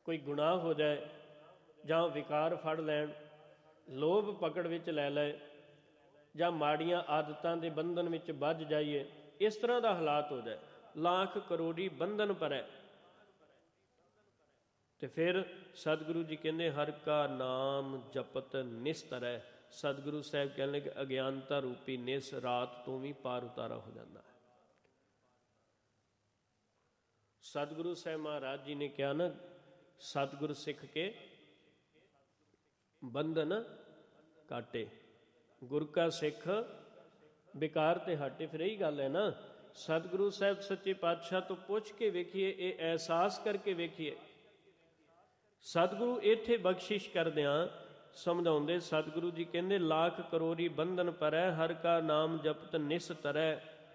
ਕੋਈ ਗੁਨਾਹ ਹੋ ਜਾਏ ਜਾਂ ਵਿਕਾਰ ਫੜ ਲੈਣ, ਲੋਭ ਪਕੜ ਵਿੱਚ ਲੈ ਲਏ, ਜਾਂ ਮਾੜੀਆਂ ਆਦਤਾਂ ਦੇ ਬੰਧਨ ਵਿੱਚ ਵੱਜ ਜਾਈਏ, ਇਸ ਤਰ੍ਹਾਂ ਦਾ ਹਾਲਾਤ ਹੋ ਜਾਏ, ਲੱਖ ਕਰੋੜੀ ਬੰਧਨ ਭਰੈ। ਤੇ ਫਿਰ ਸਤਿਗੁਰੂ ਜੀ ਕਹਿੰਦੇ ਹਰ ਕਾ ਨਾਮ ਜਪਤ ਨਿਸਤਰੈ। ਸਤਿਗੁਰੂ ਸਾਹਿਬ ਕਹਿੰਦੇ ਕਿ ਅਗਿਆਨਤਾ ਰੂਪੀ ਨਿਸ ਰਾਤ ਤੋਂ ਵੀ ਪਾਰ ਉਤਾਰਾ ਹੋ ਜਾਂਦਾ ਹੈ। ਸਤਿਗੁਰੂ ਸਾਹਿਬ ਮਹਾਰਾਜ ਜੀ ਨੇ ਕਿਹਾ ਨਾ, ਸਤਿਗੁਰ ਸਿੱਖ ਕੇ ਬੰਧਨ ਕਾਟੇ, ਗੁਰ ਕਾ ਸਿੱਖ ਵਿਕਾਰ ਤੇ ਹਟੇ। ਫਿਰ ਇਹੀ ਗੱਲ ਹੈ ਨਾ, ਸਤਿਗੁਰੂ ਸਾਹਿਬ ਸੱਚੇ ਪਾਤਸ਼ਾਹ ਤੋਂ ਪੁੱਛ ਕੇ ਵੇਖੀਏ, ਇਹ ਅਹਿਸਾਸ ਕਰਕੇ ਵੇਖੀਏ। ਸਤਿਗੁਰੂ ਇੱਥੇ ਬਖਸ਼ਿਸ਼ ਕਰਦਿਆਂ ਸਮਝਾਉਂਦੇ, ਸਤਿਗੁਰੂ ਜੀ ਕਹਿੰਦੇ ਲੱਖ ਕਰੋੜੀ ਬੰਧਨ ਪਰੈ, ਹਰ ਕਾ ਨਾਮ ਜਪਤ ਨਿਸਤਰੈ।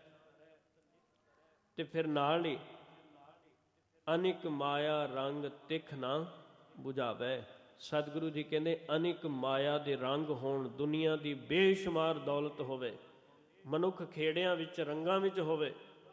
ਤੇ ਫਿਰ ਨਾਲ ਹੀ ਅਨਿਕ ਮਾਇਆ ਰੰਗ ਤਿਖ ਨਾ ਬੁਝਾਵੈ। ਸਤਿਗੁਰੂ ਜੀ ਕਹਿੰਦੇ ਅਨਿਕ ਮਾਇਆ ਦੇ ਰੰਗ ਹੋਣ, ਦੁਨੀਆ ਦੀ ਬੇਸ਼ੁਮਾਰ ਦੌਲਤ ਹੋਵੇ, ਮਨੁੱਖ ਖੇੜਿਆਂ ਵਿੱਚ ਰੰਗਾਂ ਵਿੱਚ ਹੋਵੇ,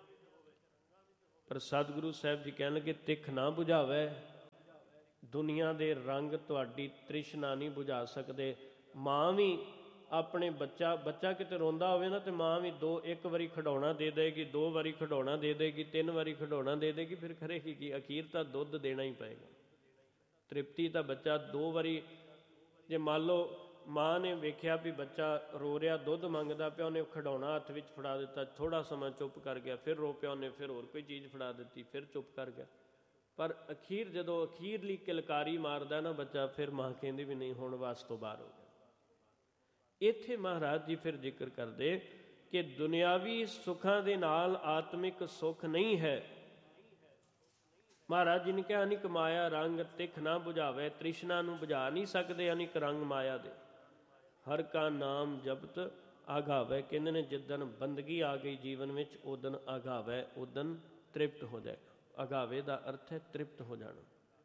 ਪਰ ਸਤਿਗੁਰੂ ਸਾਹਿਬ ਜੀ ਕਹਿਣਗੇ ਤਿਖ ਨਾ ਬੁਝਾਵੈ। ਦੁਨੀਆ ਦੇ ਰੰਗ ਤੁਹਾਡੀ ਤ੍ਰਿਸ਼ਨਾ ਨਹੀਂ ਬੁਝਾ ਸਕਦੇ। ਮਾਂ ਵੀ ਆਪਣੇ ਬੱਚਾ ਕਿਤੇ ਰੋਂਦਾ ਹੋਵੇ ਨਾ, ਤੇ ਮਾਂ ਵੀ ਇੱਕ ਵਾਰੀ ਖਿਡੌਣਾ ਦੇ ਦੇਗੀ, 2 ਵਾਰੀ ਖਿਡੌਣਾ ਦੇ ਦੇਗੀ, 3 ਵਾਰੀ ਖਿਡੌਣਾ ਦੇ ਦੇਗੀ, ਫਿਰ ਕਰੇਗੀ ਕੀ? ਅਖੀਰ ਤਾਂ ਦੁੱਧ ਦੇਣਾ ਹੀ ਪਏਗਾ। ਤ੍ਰਿਪਤੀ ਤਾਂ ਬੱਚਾ 2 ਵਾਰੀ, ਜੇ ਮੰਨ ਲਓ ਮਾਂ ਨੇ ਵੇਖਿਆ ਵੀ ਬੱਚਾ ਰੋ ਰਿਹਾ, ਦੁੱਧ ਮੰਗਦਾ ਪਿਆ, ਉਹਨੇ ਖਿਡੌਣਾ ਹੱਥ ਵਿੱਚ ਫੜਾ ਦਿੱਤਾ, ਥੋੜ੍ਹਾ ਸਮਾਂ ਚੁੱਪ ਕਰ ਗਿਆ, ਫਿਰ ਰੋ ਪਿਆ, ਉਹਨੇ ਫਿਰ ਹੋਰ ਕੋਈ ਚੀਜ਼ ਫੜਾ ਦਿੱਤੀ, ਫਿਰ ਚੁੱਪ ਕਰ ਗਿਆ। ਪਰ ਅਖੀਰ ਜਦੋਂ ਅਖੀਰਲੀ ਕਿਲਕਾਰੀ ਮਾਰਦਾ ਨਾ ਬੱਚਾ, ਫਿਰ ਮਾਂ ਕਹਿੰਦੀ ਵੀ ਨਹੀਂ, ਹੁਣ ਵੱਸ ਤੋਂ ਬਾਹਰ ਹੋ ਗਿਆ। ਇੱਥੇ ਮਹਾਰਾਜ ਜੀ ਫਿਰ ਜ਼ਿਕਰ ਕਰਦੇ ਕਿ ਦੁਨਿਆਵੀ ਸੁੱਖਾਂ ਦੇ ਨਾਲ ਆਤਮਿਕ ਸੁੱਖ ਨਹੀਂ ਹੈ। ਮਹਾਰਾਜ ਜੀ ਨੇ ਕਿਹਾ ਅਨਿਕ ਮਾਇਆ ਰੰਗ ਤਿਖ ਨਾ ਬੁਝਾਵੇ। ਤ੍ਰਿਸ਼ਨਾ ਨੂੰ ਬੁਝਾ ਨਹੀਂ ਸਕਦੇ ਅਨਿਕ ਰੰਗ ਮਾਇਆ ਦੇ। ਹਰ ਕਾ ਨਾਮ ਜਪਤ ਆਗਾਵੇ। ਕਹਿੰਦੇ ਨੇ ਜਿੱਦਣ ਬੰਦਗੀ ਆ ਗਈ ਜੀਵਨ ਵਿੱਚ, ਉਦਣ ਆਗਾਵੇ, ਉਦਣ ਤ੍ਰਿਪਤ ਹੋ ਜਾਏਗਾ। ਅਗਾਵੇ ਦਾ ਅਰਥ ਹੈ ਤ੍ਰਿਪਤ ਹੋ ਜਾਣਾ,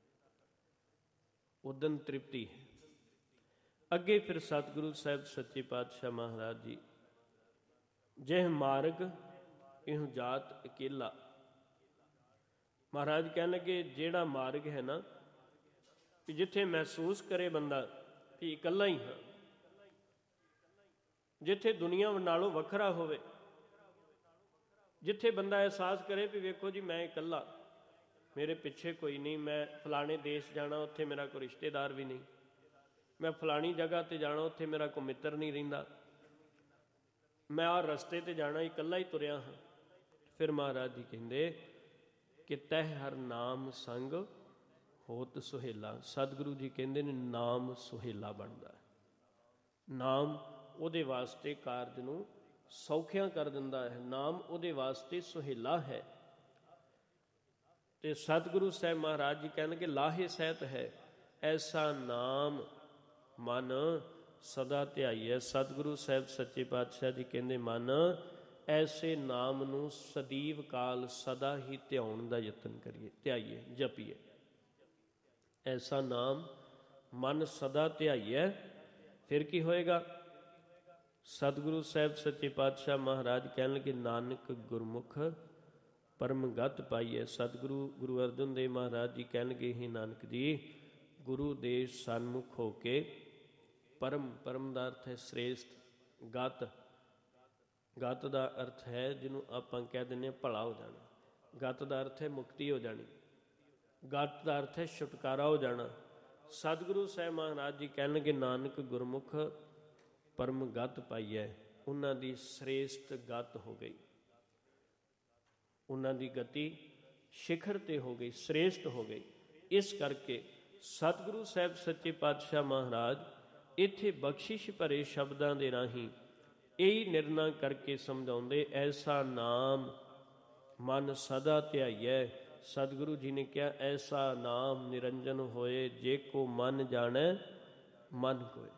ਉਦਣ ਤ੍ਰਿਪਤੀ ਹੈ। ਅੱਗੇ ਫਿਰ ਸਤਿਗੁਰੂ ਸਾਹਿਬ ਸੱਚੇ ਪਾਤਸ਼ਾਹ ਮਹਾਰਾਜ ਜੀ, ਜਿਹ ਮਾਰਗ ਇਹੁ ਜਾਤ ਅਕੇਲਾ। ਮਹਾਰਾਜ ਕਹਿਣ ਲੱਗੇ ਜਿਹੜਾ ਮਾਰਗ ਹੈ ਨਾ, ਕਿ ਜਿੱਥੇ ਮਹਿਸੂਸ ਕਰੇ ਬੰਦਾ ਕਿ ਇਕੱਲਾ ਹੀ ਹਾਂ, ਜਿੱਥੇ ਦੁਨੀਆ ਨਾਲੋਂ ਵੱਖਰਾ ਹੋਵੇ, ਜਿੱਥੇ ਬੰਦਾ ਅਹਿਸਾਸ ਕਰੇ ਵੀ ਵੇਖੋ ਜੀ ਮੈਂ ਇਕੱਲਾ, ਮੇਰੇ ਪਿੱਛੇ ਕੋਈ ਨਹੀਂ, ਮੈਂ ਫਲਾਣੇ ਦੇਸ਼ ਜਾਣਾ, ਉੱਥੇ ਮੇਰਾ ਕੋਈ ਰਿਸ਼ਤੇਦਾਰ ਵੀ ਨਹੀਂ, ਮੈਂ ਫਲਾਣੀ ਜਗ੍ਹਾ 'ਤੇ ਜਾਣਾ, ਉੱਥੇ ਮੇਰਾ ਕੋਈ ਮਿੱਤਰ ਨਹੀਂ ਰਹਿੰਦਾ, ਮੈਂ ਆਹ ਰਸਤੇ 'ਤੇ ਜਾਣਾ, ਇਕੱਲਾ ਹੀ ਤੁਰਿਆ ਹਾਂ। ਫਿਰ ਮਹਾਰਾਜ ਜੀ ਕਹਿੰਦੇ ਕਿ ਤਹਿ ਹਰ ਨਾਮ ਸੰਗ ਹੋਤ ਸੁਹੇਲਾ। ਸਤਿਗੁਰੂ ਜੀ ਕਹਿੰਦੇ ਨੇ ਨਾਮ ਸੁਹੇਲਾ ਬਣਦਾ ਹੈ। ਨਾਮ ਉਹਦੇ ਵਾਸਤੇ ਕਾਰਜ ਨੂੰ ਸੌਖਿਆਂ ਕਰ ਦਿੰਦਾ ਹੈ, ਨਾਮ ਉਹਦੇ ਵਾਸਤੇ ਸੁਹੇਲਾ ਹੈ। ਤੇ ਸਤਿਗੁਰੂ ਸਾਹਿਬ ਮਹਾਰਾਜ ਜੀ ਕਹਿਣਗੇ ਲਾਹੇ ਸਹਿਤ ਹੈ, ਐਸਾ ਨਾਮ ਮਨ ਸਦਾ ਧਿਆਈਐ। ਸਤਿਗੁਰੂ ਸਾਹਿਬ ਸੱਚੇ ਪਾਤਸ਼ਾਹ ਜੀ ਕਹਿੰਦੇ ਮਨ ਐਸੇ ਨਾਮ ਨੂੰ ਸਦੀਵ ਕਾਲ ਸਦਾ ਹੀ ਧਿਆਉਣ ਦਾ ਯਤਨ ਕਰੀਏ, ਧਿਆਈਏ, ਜਪੀਏ। ਐਸਾ ਨਾਮ ਮਨ ਸਦਾ ਧਿਆਈਐ। ਫਿਰ ਕੀ ਹੋਏਗਾ? ਸਤਿਗੁਰੂ ਸਾਹਿਬ ਸੱਚੇ ਪਾਤਸ਼ਾਹ ਮਹਾਰਾਜ ਕਹਿਣ ਲੱਗੇ ਨਾਨਕ ਗੁਰਮੁਖ ਪਰਮਗਤ ਪਾਈਐ। ਸਤਿਗੁਰੂ ਗੁਰੂ ਅਰਜਨ ਦੇਵ ਮਹਾਰਾਜ ਜੀ ਕਹਿਣਗੇ ਹੀ ਨਾਨਕ ਜੀ, ਗੁਰੂ ਦੇ ਸਨਮੁਖ ਹੋ ਕੇ ਪਰਮ ਦਾ ਅਰਥ ਹੈ ਸ੍ਰੇਸ਼ਟ, ਗਤ ਦਾ ਅਰਥ ਹੈ ਜਿਹਨੂੰ ਆਪਾਂ ਕਹਿ ਦਿੰਦੇ ਹਾਂ ਭਲਾ ਹੋ ਜਾਣਾ, ਗਤ ਦਾ ਅਰਥ ਹੈ ਮੁਕਤੀ ਹੋ ਜਾਣੀ, ਗਤ ਦਾ ਅਰਥ ਹੈ ਛੁਟਕਾਰਾ ਹੋ ਜਾਣਾ। ਸਤਿਗੁਰੂ ਸਾਹਿਬ ਮਹਾਰਾਜ ਜੀ ਕਹਿਣਗੇ ਨਾਨਕ ਗੁਰਮੁਖ ਪਰਮ ਗਤ ਪਾਈਐ। ਉਹਨਾਂ ਦੀ ਸ੍ਰੇਸ਼ਟ ਗਤ ਹੋ ਗਈ, ਉਹਨਾਂ ਦੀ ਗਤੀ ਸਿਖਰ ਤੇ ਹੋ ਗਈ, ਸ੍ਰੇਸ਼ਟ ਹੋ ਗਈ। ਇਸ ਕਰਕੇ ਸਤਿਗੁਰੂ ਸਾਹਿਬ ਸੱਚੇ ਪਾਤਸ਼ਾਹ ਮਹਾਰਾਜ ਇੱਥੇ ਬਖਸ਼ਿਸ਼ ਭਰੇ ਸ਼ਬਦਾਂ ਦੇ ਰਾਹੀਂ ਇਹੀ ਨਿਰਣਾ ਕਰਕੇ ਸਮਝਾਉਂਦੇ, ਐਸਾ ਨਾਮ ਮਨ ਸਦਾ ਧਿਆਈਐ। ਸਤਿਗੁਰੂ ਜੀ ਨੇ ਕਿਹਾ ਐਸਾ ਨਾਮ ਨਿਰੰਜਨ ਹੋਏ, ਜੇ ਕੋ ਮਨ ਜਾਣੈ ਮਨ ਕੋਇ।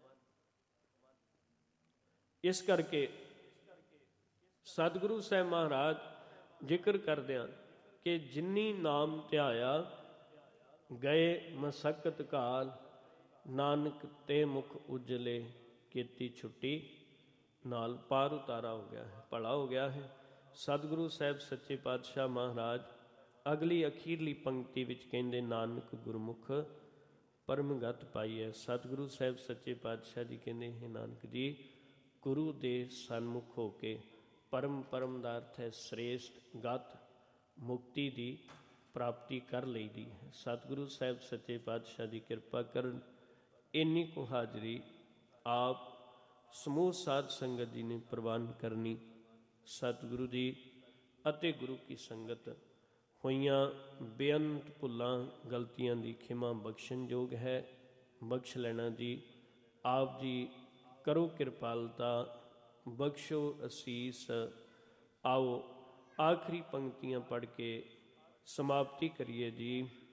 ਇਸ ਕਰਕੇ ਸਤਿਗੁਰੂ ਸਾਹਿਬ ਮਹਾਰਾਜ ਜ਼ਿਕਰ ਕਰਦਿਆਂ ਕਿ ਜਿਨੀ ਨਾਮ ਧਿਆਇਆ ਗਏ ਮਸਕਤ ਕਾਲ, ਨਾਨਕ ਤੇ ਮੁਖ ਉਜਲੇ, ਕੀਤੀ ਛੁੱਟੀ ਨਾਲ ਪਾਰ ਉਤਾਰਾ ਹੋ ਗਿਆ ਹੈ, ਭਲਾ ਹੋ ਗਿਆ ਹੈ। ਸਤਿਗੁਰੂ ਸਾਹਿਬ ਸੱਚੇ ਪਾਤਸ਼ਾਹ ਮਹਾਰਾਜ ਅਗਲੀ ਅਖੀਰਲੀ ਪੰਕਤੀ ਵਿੱਚ ਕਹਿੰਦੇ, ਨਾਨਕ ਗੁਰਮੁਖ ਪਰਮਗਤ ਪਾਈਐ। ਸਤਿਗੁਰੂ ਸਾਹਿਬ ਸੱਚੇ ਪਾਤਸ਼ਾਹ ਜੀ ਕਹਿੰਦੇ, ਹੈ ਨਾਨਕ ਜੀ, ਗੁਰੂ ਦੇ ਸਨਮੁਖ ਹੋ ਕੇ ਪਰਮ ਦਾ ਅਰਥ ਹੈ ਸ੍ਰੇਸ਼ਟ ਗਤ ਮੁਕਤੀ ਦੀ ਪ੍ਰਾਪਤੀ ਕਰ ਲਈਦੀ ਹੈ। ਸਤਿਗੁਰੂ ਸਾਹਿਬ ਸੱਚੇ ਪਾਤਸ਼ਾਹ ਦੀ ਕਿਰਪਾ ਕਰਨ। ਇੰਨੀ ਕੁ ਹਾਜ਼ਰੀ ਆਪ ਸਮੂਹ ਸਾਧ ਸੰਗਤ ਜੀ ਨੇ ਪ੍ਰਵਾਨ ਕਰਨੀ। ਸਤਿਗੁਰੂ ਜੀ ਅਤੇ ਗੁਰੂ ਕੀ ਸੰਗਤ ਹੋਈਆਂ ਬੇਅੰਤ ਭੁੱਲਾਂ ਗਲਤੀਆਂ ਦੀ ਖਿਮਾ ਬਖਸ਼ਣਯੋਗ ਹੈ। ਬਖਸ਼ ਲੈਣਾ ਜੀ। ਆਪ ਜੀ ਕਰੋ ਕਿਰਪਾਲਤਾ, ਬਖਸ਼ੋ ਅਸੀਸ। ਆਓ ਆਖਰੀ ਪੰਕਤੀਆਂ ਪੜ੍ਹ ਕੇ ਸਮਾਪਤੀ ਕਰੀਏ ਜੀ।